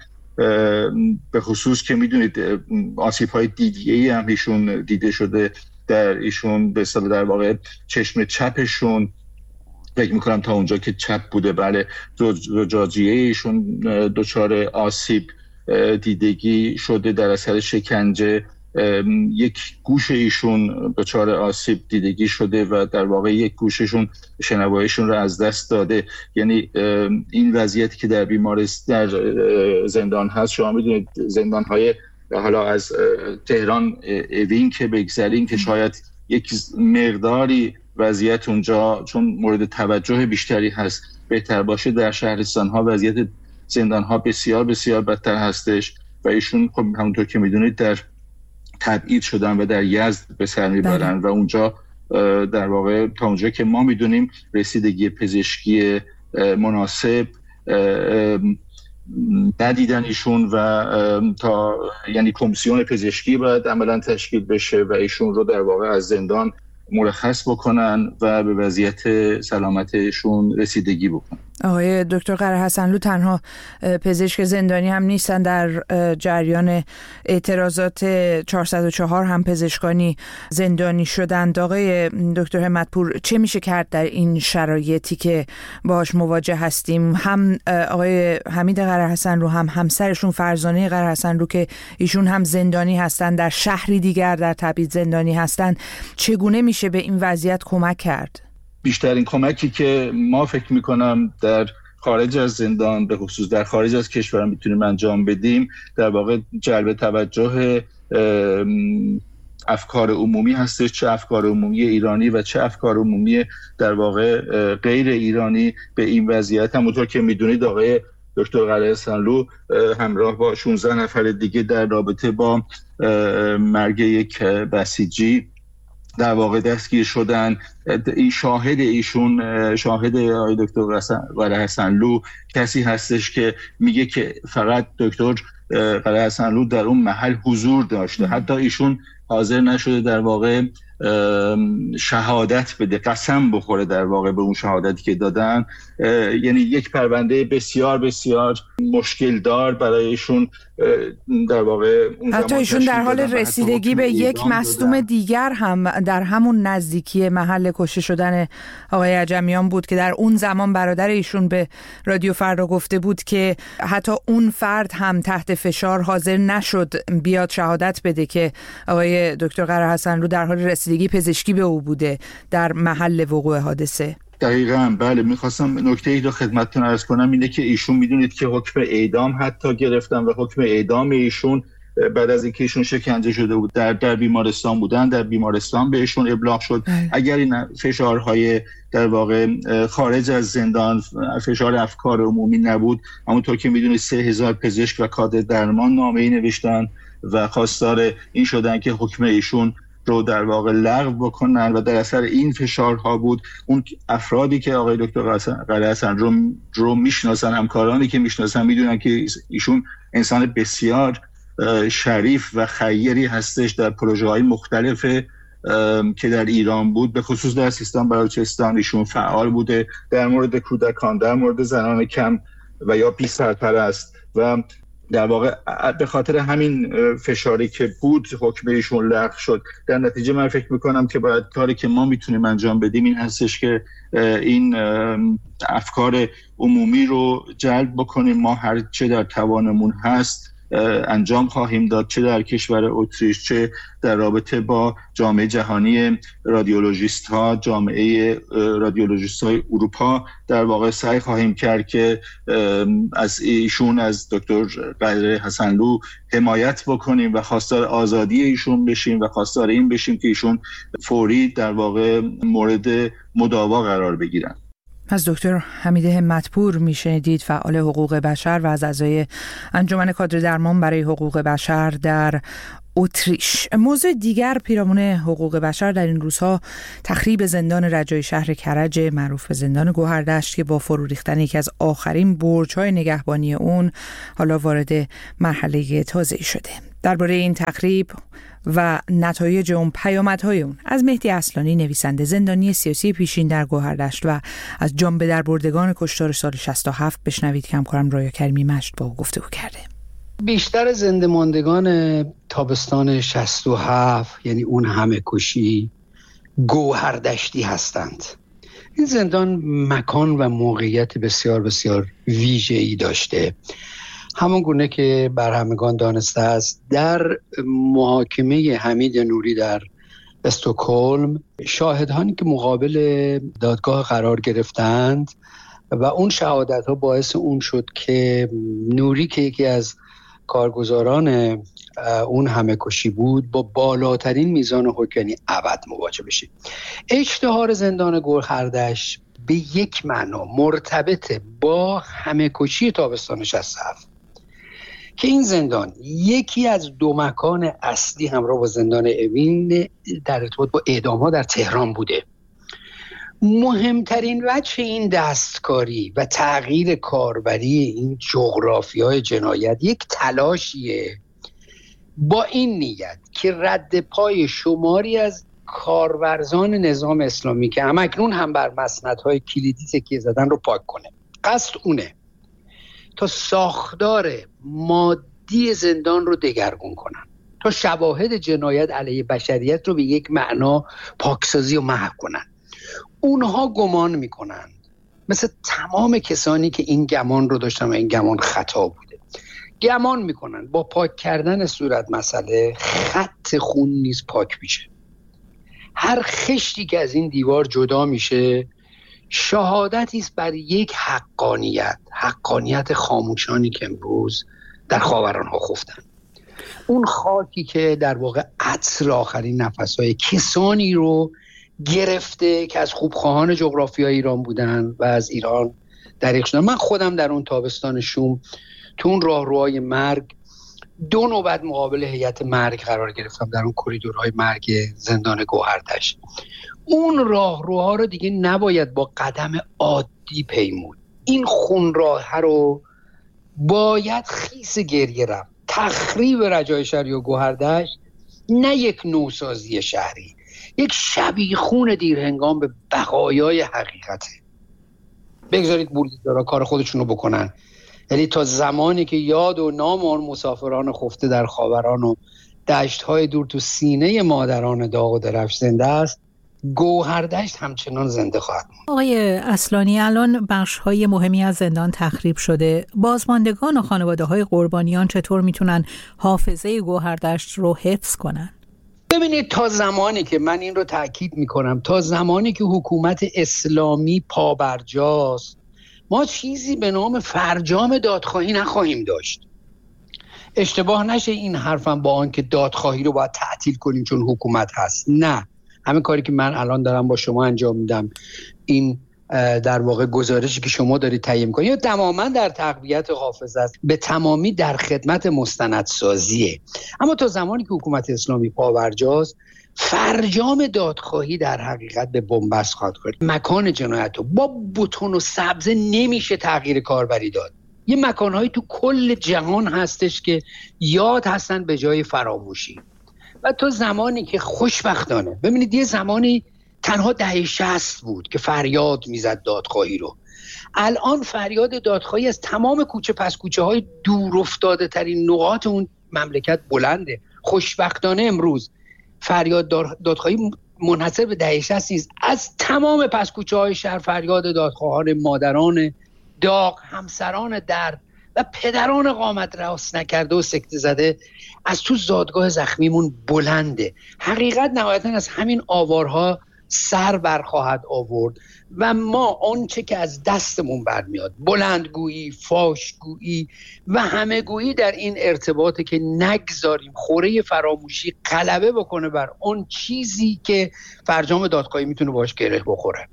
به خصوص که میدونید آسیب‌های دیدیه‌ای هم ایشون دیده شده در ایشون، به اصطلاح در واقع چشم چپشون فکر میکنم تا اونجا که چپ بوده بله زجاجیه ایشون دچار آسیب دیدگی شده در اثر شکنجه، یک گوش ایشون دچار آسیب دیدگی شده و در واقع یک گوششون شنواییشون رو از دست داده. یعنی این وضعیتی که در بیمارستان در زندان هست، شما میدونید زندان‌های حالا از تهران اوین که بگذاریم که شاید یک مقداری وضعیت اونجا چون مورد توجه بیشتری هست بهتر باشه، در شهرستان‌ها وضعیت زندان‌ها بسیار بسیار بدتر هستش و ایشون خب همونطور که میدونید در تبعید شدن و در یزد به سر میبرن و اونجا در واقع تا اونجا که ما میدونیم رسیدگی پزشکی مناسب ندیدن ایشون و تا یعنی کمیسیون پزشکی باید عملا تشکیل بشه و ایشون رو در واقع از زندان مرخص بکنن و به وضعیت سلامتشون رسیدگی بکنن. آقای دکتر قره حسنلو تنها پزشک زندانی هم نیستن، در جریان اعتراضات 404 هم پزشکانی زندانی شدند. آقای دکتر همتپور، چه میشه کرد در این شرایطی که باهاش مواجه هستیم؟ هم آقای حمید قره حسنلو هم همسرشون فرزانه قره حسنلو که ایشون هم زندانی هستن، در شهری دیگر در تبعید زندانی هستن، چگونه میشه به این وضعیت کمک کرد؟ بیشترین کمکی که ما فکر میکنم در خارج از زندان، به خصوص در خارج از کشور میتونیم انجام بدیم، در واقع جلب توجه افکار عمومی هستش، چه افکار عمومی ایرانی و چه افکار عمومی در واقع غیر ایرانی به این وضعیت. همونطور که میدونید آقای دکتر قره حسنلو همراه با 16 نفر دیگه در رابطه با مرگ یک بسیجی در واقع دستگیر شدن. این شاهد آقای دکتر قره حسنلو کسی هستش که میگه که فقط دکتر قره حسنلو در اون محل حضور داشته، حتی ایشون حاضر نشده در واقع شهادت بده، قسم بخوره در واقع به اون شهادتی که دادن. یعنی یک پرونده بسیار بسیار مشکل دار برای ایشون در واقع حتی ایشون در حال رسیدگی به یک مصدوم دیگر هم در همون نزدیکی محل کشته شدن آقای عجمیان بود که در اون زمان برادر ایشون به رادیو فردا گفته بود که حتی اون فرد هم تحت فشار حاضر نشد بیاد شهادت بده که آقای دکتر قره حسنلو در حال رسیدگی پزشکی به او بوده در محل وقوع حادثه. دقیقاً بله. میخواستم نکته ای رو خدمتتون عرض کنم، اینه که ایشون میدونید که حکم اعدام حتی گرفتن و حکم اعدام ایشون بعد از اینکه ایشون شکنجه شده بود در بیمارستان بودن، در بیمارستان بهشون ابلاغ شد اگر این فشارهای در واقع خارج از زندان، فشار افکار عمومی نبود، همونطور که میدونید 3000 پزشک و کادر درمان نامه‌ای نوشتن و خواستار این شدن که حکم ایشون رو در واقع لغو بکنن و در اثر این فشارها بود اون افرادی که آقای دکتر قره حسنلو رو میشناسن، همکارانی که میشناسن، میدونن که ایشون انسان بسیار شریف و خیری هستش. در پروژه‌های مختلف که در ایران بود، به خصوص در سیستان بلوچستان ایشون فعال بوده، در مورد کودکان، در مورد زنان کم و یا بی سرپرست و در واقع به خاطر همین فشاری که بود حکم ایشون لغو شد. در نتیجه من فکر میکنم که باید کاری که ما میتونیم انجام بدیم این هستش که این افکار عمومی رو جلب بکنیم. ما هر چه در توانمون هست انجام خواهیم داد، چه در کشور اتریش، چه در رابطه با جامعه جهانی رادیولوژیست ها، جامعه رادیولوژیست های اروپا در واقع سعی خواهیم کرد که از ایشون، از دکتر قره حسنلو حمایت بکنیم و خواستار آزادی ایشون بشیم و خواستار این بشیم که ایشون فوری در واقع مورد مداوا قرار بگیرن. از دکتر حمید همتپور میشنیدید، فعال حقوق بشر و از اعضای انجمن کادر درمان برای حقوق بشر در اتریش. موضوع دیگر پیرامون حقوق بشر در این روزها تخریب زندان رجای شهر کرج معروف به زندان گوهردشت که با فرو ریختن یکی از آخرین برج‌های نگهبانی اون حالا وارد مرحله تازه‌ای شده. درباره این تخریب و نتایج اون، پیامدهای اون، از مهدی اصلانی نویسنده زندانی سیاسی پیشین در گوهردشت و از جان به در بردگان کشتار سال 67 بشنوید که همکارم رایا کریمی مشت با او گفتگو کرده. بیشتر زنده ماندگان تابستان 67 یعنی اون همه کشی گوهردشتی هستند این زندان مکان و موقعیت بسیار بسیار ویژه‌ای داشته. همون گونه که بر همگان دانسته است، در محاکمه حمید نوری در استکهلم شاهدانی که مقابل دادگاه قرار گرفتند و اون شهادت ها باعث اون شد که نوری که یکی از کارگزاران اون همه کشی بود با بالاترین میزان حکم، یعنی ابد مواجه بشه. اشتهار زندان گوهردش به یک معنا مرتبط با همه کشی تابستان 67 که این زندان یکی از دو مکان اصلی همراه با زندان اوین در ارتباط با اعدام‌ها در تهران بوده. مهمترین وجه این دستکاری و تغییر کاربری این جغرافیای جنایت یک تلاشیه با این نیت که رد پای شماری از کارورزان نظام اسلامی که همکنون هم بر مسندهای کلیدی تکیه زدن رو پاک کنه. قصد اونه تا ساختار مادی زندان رو دگرگون کنن، تا شواهد جنایت علیه بشریت رو به یک معنا پاکسازی و محو کنن. اونها گمان میکنند، مثل تمام کسانی که این گمان رو داشتن و این گمان خطا بوده، گمان میکنند با پاک کردن صورت مسئله خط خون نیز پاک میشه. هر خشتی که از این دیوار جدا میشه شهادتی است بر یک حقانیت خاموشانی که امروز در خاورانها خفتن. اون خاکی که در واقع عطر آخرین نفسهای کسانی رو گرفته که از خوبخواهان جغرافیای ایران بودن و از ایران دریغ شدن. من خودم در اون تابستان شوم تو اون راهروهای مرگ 2 نوبت مقابل هیئت مرگ قرار گرفتم در اون کریدورهای مرگ زندان گوهردش. اون راهروها رو دیگه نباید با قدم عادی پیمود. این خون راه رو باید خیس گریه رفت. تخریب رجای شهری و گوهردش نه یک نوسازی شهری، یک شبیخون دیرهنگام به بقایای حقیقته. بگذارید بولدارا کار خودشونو بکنن. یعنی تا زمانی که یاد و نام آن مسافران خفته در خاوران و دشت‌های دور تو سینه مادران داغ و درفش زنده است، گوهردشت همچنان زنده خواهد ماند. آقای اصلانی، الان بخش‌های مهمی از زندان تخریب شده. بازماندگان و خانواده‌های قربانیان چطور میتونن حافظه گوهردشت رو حفظ کنن؟ ببینید، تا زمانی که من این رو تأکید میکنم، تا زمانی که حکومت اسلامی پابرجاست، ما چیزی به نام فرجام دادخواهی نخواهیم داشت. اشتباه نشه این حرفم با آن که دادخواهی رو باید تعطیل کنیم چون حکومت هست. نه، همین کاری که من الان دارم با شما انجام میدم، این در واقع گزارشی که شما دارید تهیه می‌کنید یا تماما در تقویت حافظه است، به تمامی در خدمت مستندسازیه. اما تا زمانی که حکومت اسلامی پابرجاست، فرجام دادخواهی در حقیقت به بنبست خواهد کرد. مکان جنایت رو با بتون و سبزه نمیشه تغییر کاربری داد. یه مکانهایی تو کل جهان هستش که یاد هستن به جای فراموشی. و تا زمانی که خوشبختانه، ببینید یه زمانی تنها دهه 60 بود که فریاد میزد دادخواهی رو. الان فریاد دادخواهی از تمام کوچه پس کوچه های دور افتاده ترین نقاط اون مملکت بلنده. خوشبختانه امروز فریاد دادخواهی منحصر به دهه 60 نیست. از تمام پس کوچه های شهر فریاد دادخواهان مادران داغ، همسران درد و پدران قامت راست نکرده و سکته زده از تو زادگاه زخمیمون بلنده. حقیقت نهایتاً از همین آوارها سر برخواهد آورد و ما آنچه که از دستمون برمیاد، بلندگویی، فاشگویی و همه‌گویی در این ارتباطه که نگذاریم خوره فراموشی غلبه بکنه بر اون چیزی که فرجام دادخواهی میتونه باش گره بخوره.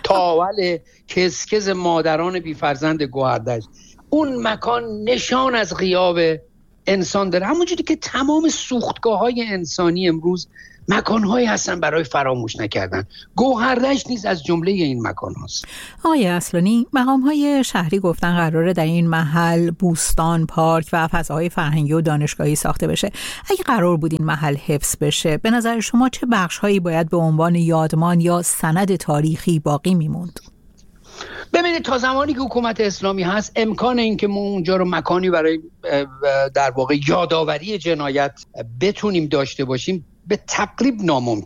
تاول کسکز مادران بیفرزند گوهردشت، اون مکان نشان از غیاب انسان داره، همونجوری که تمام سوختگاه‌های انسانی امروز مکان‌هایی هستن برای فراموش نکردن. گوهردشت نیز از جمله این مکان هاست. آقای اصلانی، مقام‌های شهری گفتن قراره در این محل بوستان، پارک و فضاهای فرهنگی و دانشگاهی ساخته بشه. اگه قرار بود این محل حفظ بشه، به نظر شما چه بخش‌هایی باید به عنوان یادمان یا سند تاریخی باقی میموند؟ ببینید، تا زمانی که حکومت اسلامی هست، امکان این که ما اونجا رو مکانی برای در واقع یادآوری جنایت بتونیم داشته باشیم به تقریب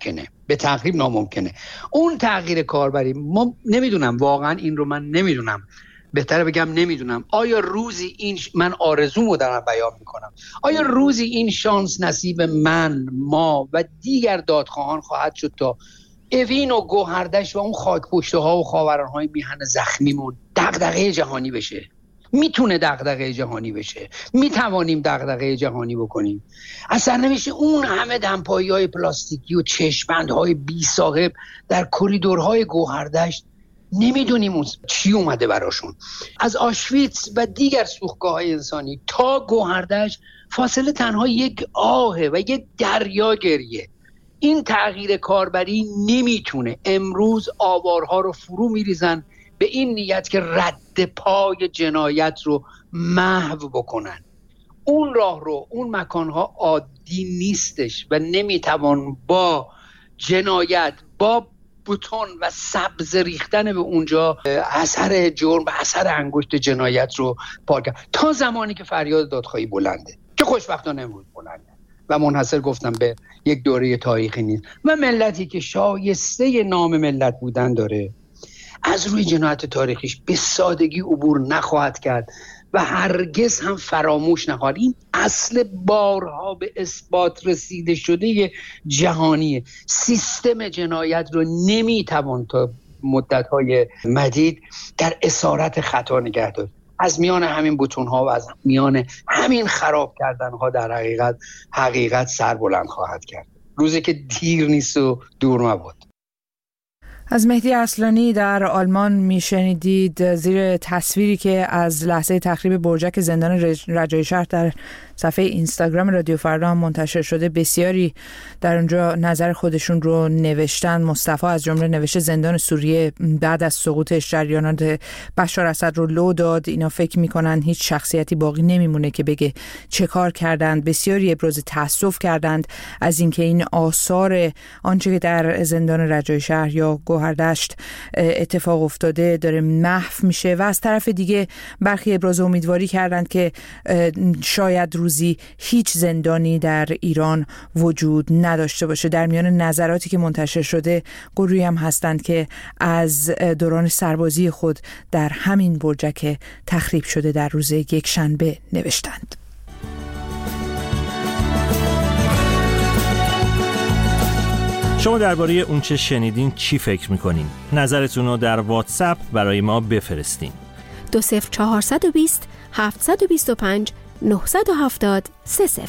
ناممکنه. اون تغییر کاربری ما نمیدونم، واقعا این رو من نمیدونم، بهتره بگم نمیدونم آیا روزی این من آرزومو دارم بیان میکنم، آیا روزی این شانس نصیب من، ما و دیگر دادخواهان خواهد شد تا اوین و گوهردشت و اون خاکپشته ها و خاورانهای میهن زخمیمون دغدغه جهانی بشه؟ میتونه دغدغه جهانی بشه، میتوانیم دغدغه جهانی بکنیم. اصلا نمیشه اون همه دمپایی های پلاستیکی و چشم‌بندهای بی صاحب در کریدورهای گوهردشت، نمیدونیم چی اومده براشون. از آشویتس و دیگر سوختگاه‌های انسانی تا گوهردشت فاصله تنها یک آهه و یک دریا گریه. این تغییر کاربری نمیتونه. امروز آوارها رو فرو میریزن به این نیت که رد پای جنایت رو محو بکنن. اون راه رو، اون مکانها عادی نیستش و نمیتوان با جنایت، با بوتون و سبز ریختن به اونجا اثر جرم و اثر انگشت جنایت رو پاک کرد تا زمانی که فریاد دادخواهی بلنده، که خوشبختانه امروز بلنده و منحصر گفتم به یک دوره تاریخی نیست و ملتی که شایسته نام ملت بودن داره از روی جنایت تاریخیش به سادگی عبور نخواهد کرد و هرگز هم فراموش نخواهد. این اصل بارها به اثبات رسیده شده جهانیه. سیستم جنایت رو نمیتوان تا مدت‌های مدید در اسارت خطا نگه داشت. از میان همین بتون‌ها و از میان همین خراب کردن‌ها در حقیقت سر بلند خواهد کرد. روزی که دیر نیست و دور مباد. از مهدی اصلانی در آلمان میشنیدید زیر تصویری که از لحظه تخریب برجک زندان رجایی شهر در صفحه اینستاگرام رادیو فردا هم منتشر شده. بسیاری در اونجا نظر خودشون رو نوشتن. مصطفی از جمله نوشته زندان سوریه بعد از سقوطش جریانات بشار اسد رو لو داد. اینا فکر میکنن هیچ شخصیتی باقی نمیمونه که بگه چه کار کردند. بسیاری ابراز تأسف کردند از اینکه این آثار آنچه که در زندان رجایی شهر یا گوهردشت اتفاق افتاده داره محو میشه و از طرف دیگه برخی ابراز امیدواری کردند که شاید روزی هیچ زندانی در ایران وجود نداشته باشه. در میان نظراتی که منتشر شده گروهی هم هستند که از دوران سربازی خود در همین برجک تخریب شده در روز یکشنبه نوشتند. شما درباره اون چه شنیدین چی فکر میکنین؟ نظرتون رو در واتساپ برای ما بفرستین. 20420 725 970 30.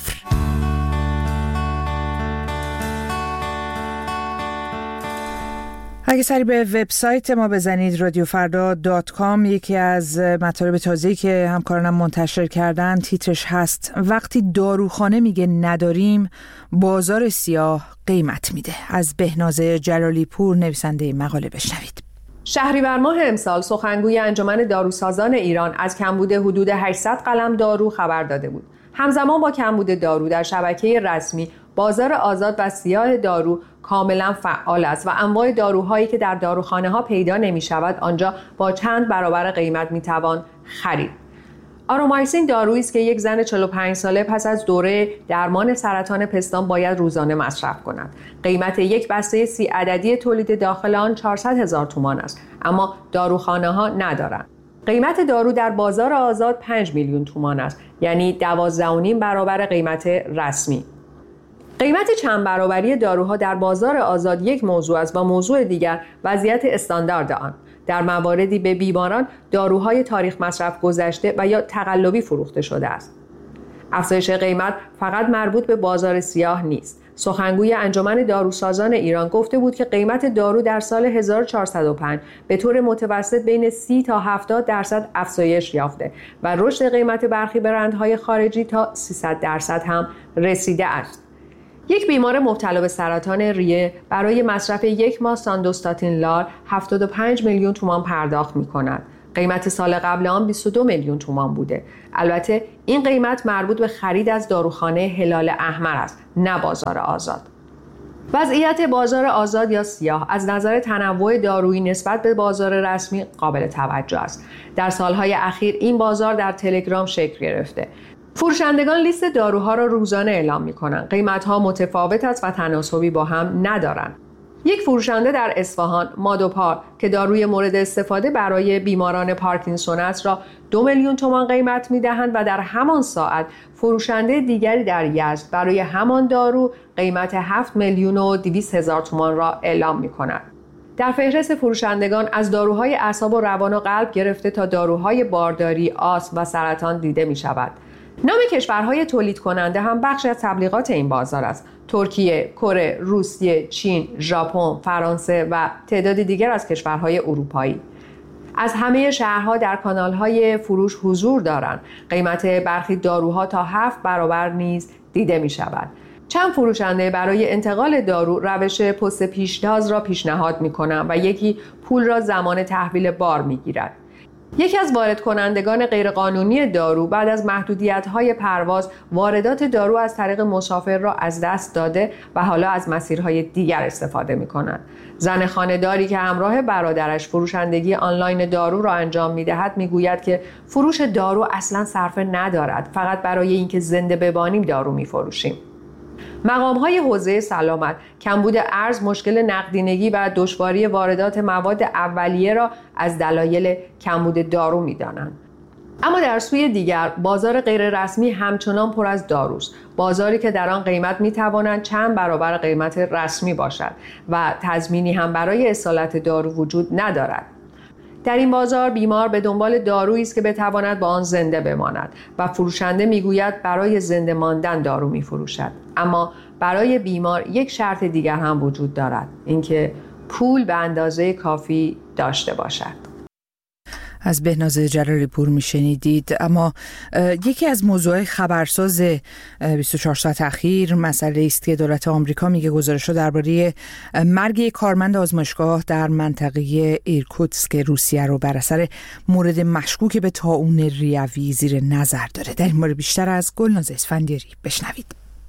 اگه سری به وبسایت ما بزنید radiofarda.com، یکی از مطالب تازه‌ای که همکارانم منتشر کردن تیترش هست وقتی داروخانه میگه نداریم بازار سیاه قیمت میده. از بهناز جلالی پور نویسنده این مقاله بشنوید. شهریور ماه امسال سخنگوی انجمن داروسازان ایران از کمبود حدود 800 قلم دارو خبر داده بود. همزمان با کمبود دارو در شبکه رسمی بازار آزاد و سیاه دارو کاملا فعال است و انواع داروهایی که در داروخانه ها پیدا نمی شود آنجا با چند برابر قیمت می توان خرید. آرومایسین دارویی است که یک زن 45 ساله پس از دوره درمان سرطان پستان باید روزانه مصرف کند. قیمت یک بسته 30 عددی تولید داخل آن 400,000 تومان است، اما داروخانه ها ندارند. قیمت دارو در بازار آزاد 5 میلیون تومان است، یعنی 12.5 برابر قیمت رسمی. قیمت چند برابری داروها در بازار آزاد یک موضوع است و موضوع دیگر وضعیت استاندارد آن. در مواردی به بیماران داروهای تاریخ مصرف گذشته و یا تقلبی فروخته شده است. افزایش قیمت فقط مربوط به بازار سیاه نیست. سخنگوی انجمن داروسازان ایران گفته بود که قیمت دارو در سال 1405 به طور متوسط بین 30 تا 70% افزایش یافته و رشد قیمت برخی برندهای خارجی تا 300% هم رسیده است. یک بیمار مبتلا به سرطان ریه برای مصرف یک ماه ساندوستاتین لار 75 میلیون تومان پرداخت می کند. قیمت سال قبل آن 22 میلیون تومان بوده. البته این قیمت مربوط به خرید از داروخانه هلال احمر است، نه بازار آزاد. وضعیت بازار آزاد یا سیاه از نظر تنوع دارویی نسبت به بازار رسمی قابل توجه است. در سالهای اخیر این بازار در تلگرام شکل گرفته. فروشندگان لیست داروها را روزانه اعلام می‌کنند. قیمت‌ها متفاوت است و تناسبی با هم ندارند. یک فروشنده در اصفهان، مادوپار، که داروی مورد استفاده برای بیماران پارکینسون است را 2 میلیون تومان قیمت می‌دهند و در همان ساعت فروشنده دیگری در یزد برای همان دارو قیمت 7 میلیون و 200 هزار تومان را اعلام می‌کند. در فهرست فروشندگان از داروهای اعصاب و روان و قلب گرفته تا داروهای بارداری، آسم و سرطان دیده می‌شود. نام کشورهای تولید کننده هم بخشی از تبلیغات این بازار است. ترکیه، کره، روسیه، چین، ژاپن، فرانسه و تعدادی دیگر از کشورهای اروپایی. از همه شهرها در کانال‌های فروش حضور دارند. قیمت برخی داروها تا 7 برابر نیز دیده می‌شود. چند فروشنده برای انتقال دارو روش پست پیشتاز را پیشنهاد می‌کنند و یکی پول را زمان تحویل بار می‌گیرد. یکی از وارد کنندگان غیرقانونی دارو بعد از محدودیت‌های پرواز واردات دارو از طریق مسافر را از دست داده و حالا از مسیرهای دیگر استفاده می‌کند. زن خانه‌داری که همراه برادرش فروشندگی آنلاین دارو را انجام می‌دهد می‌گوید که فروش دارو اصلاً صرفه ندارد، فقط برای اینکه زنده بمانیم دارو می‌فروشیم. مقام‌های حوزه سلامت کمبود ارز، مشکل نقدینگی و دشواری واردات مواد اولیه را از دلایل کمبود دارو می‌دانند. اما در سوی دیگر بازار غیررسمی همچنان پر از داروست، بازاری که در آن قیمت می‌تواند چند برابر قیمت رسمی باشد و تضمینی هم برای اصالت دارو وجود ندارد. در این بازار بیمار به دنبال دارویی است که بتواند با آن زنده بماند و فروشنده میگوید برای زنده ماندن دارو میفروشد. اما برای بیمار یک شرط دیگر هم وجود دارد، اینکه پول به اندازه کافی داشته باشد. از بهناز جلالی پور میشنیدید. اما یکی از موضوعات خبرساز 24 ساعت اخیر مسئله است که دولت آمریکا میگه گزارش‌ها درباره مرگ یک کارمند آزمایشگاه در منطقه ایرکوتسک روسیه رو بر اثر مورد مشکوک به طاعون ریوی زیر نظر داره. در این مورد بیشتر از گلناز اسفندیاری بشنوید.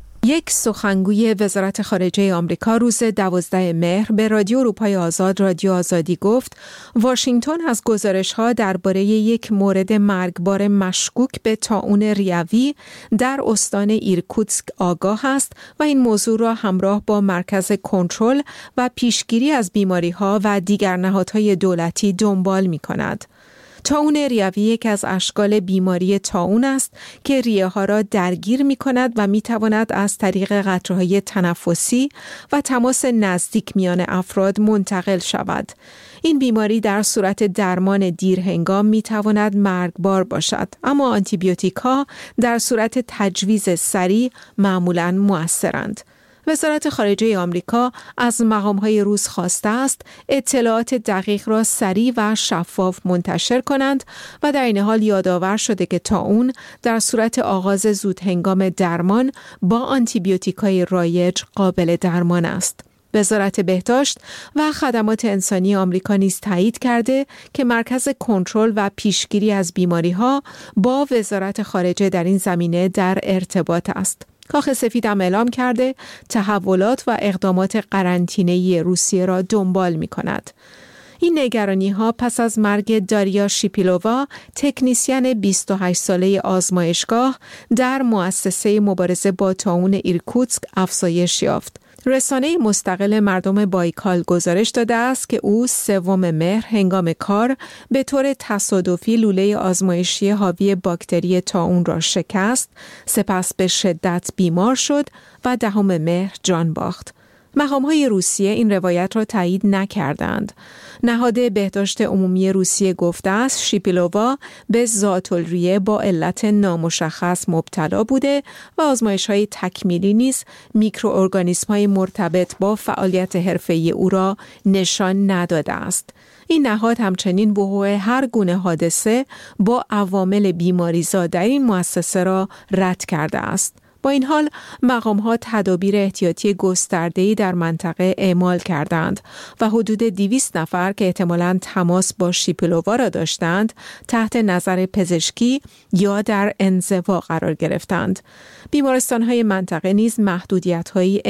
یک سخنگوی وزارت خارجه آمریکا روز 12 مهر به رادیو اروپای آزاد رادیو آزادی گفت واشنگتن از گزارش‌ها درباره یک مورد مرگبار مشکوک به طاعون ریوی در استان ایرکوتسک آگاه است و این موضوع را همراه با مرکز کنترل و پیشگیری از بیماری‌ها و دیگر نهادهای دولتی دنبال می‌کند. طاعون ریوی یک از اشکال بیماری طاعون است که ریه‌ها را درگیر می‌کند و می‌تواند از طریق قطره‌های تنفسی و تماس نزدیک میان افراد منتقل شود. این بیماری در صورت درمان دیرهنگام می‌تواند مرگبار باشد، اما آنتیبیوتیک‌ها در صورت تجویز سریع معمولاً مؤثرند. وزارت خارجه آمریکا از مقام‌های روس خواسته است اطلاعات دقیق را سریع و شفاف منتشر کنند و در این حال یادآور شده که طاعون در صورت آغاز زودهنگام درمان با آنتیبیوتیک‌های رایج قابل درمان است. وزارت بهداشت و خدمات انسانی آمریکا نیز تایید کرده که مرکز کنترل و پیشگیری از بیماری‌ها با وزارت خارجه در این زمینه در ارتباط است. کاخ سفید هم اعلام کرده تحولات و اقدامات قرنطینه‌ای روسیه را دنبال می‌کند. این نگرانی‌ها پس از مرگ داریا شیپیلووا، تکنیسین 28 ساله آزمایشگاه در مؤسسه مبارزه با طاعون ایرکوتسک افزایش یافت. رسانه مستقل مردم بایکال گزارش داده است که او 3 مهر هنگام کار به طور تصادفی لوله آزمایشی حاوی باکتری طاعون را شکست، سپس به شدت بیمار شد و 10 مهر جان باخت. مقام‌های روسیه این روایت را تایید نکردند. نهاد بهداشت عمومی روسیه گفته است شیپیلووا به ذات‌الریه با علت نامشخص مبتلا بوده و آزمایش‌های تکمیلی نیز میکروارگانیسم‌های مرتبط با فعالیت حرفه‌ای او را نشان نداده است. این نهاد همچنین وقوع هر گونه حادثه با عوامل بیماریزا در این مؤسسه را رد کرده است. با این حال مقام‌ها تدابیر احتیاطی گسترده‌ای در منطقه اعمال کردند و حدود 200 نفر که احتمالاً تماس با شیپیلووا را داشتند تحت نظر پزشکی یا در انزوا قرار گرفتند. بیمارستان‌های منطقه نیز محدودیت‌هایی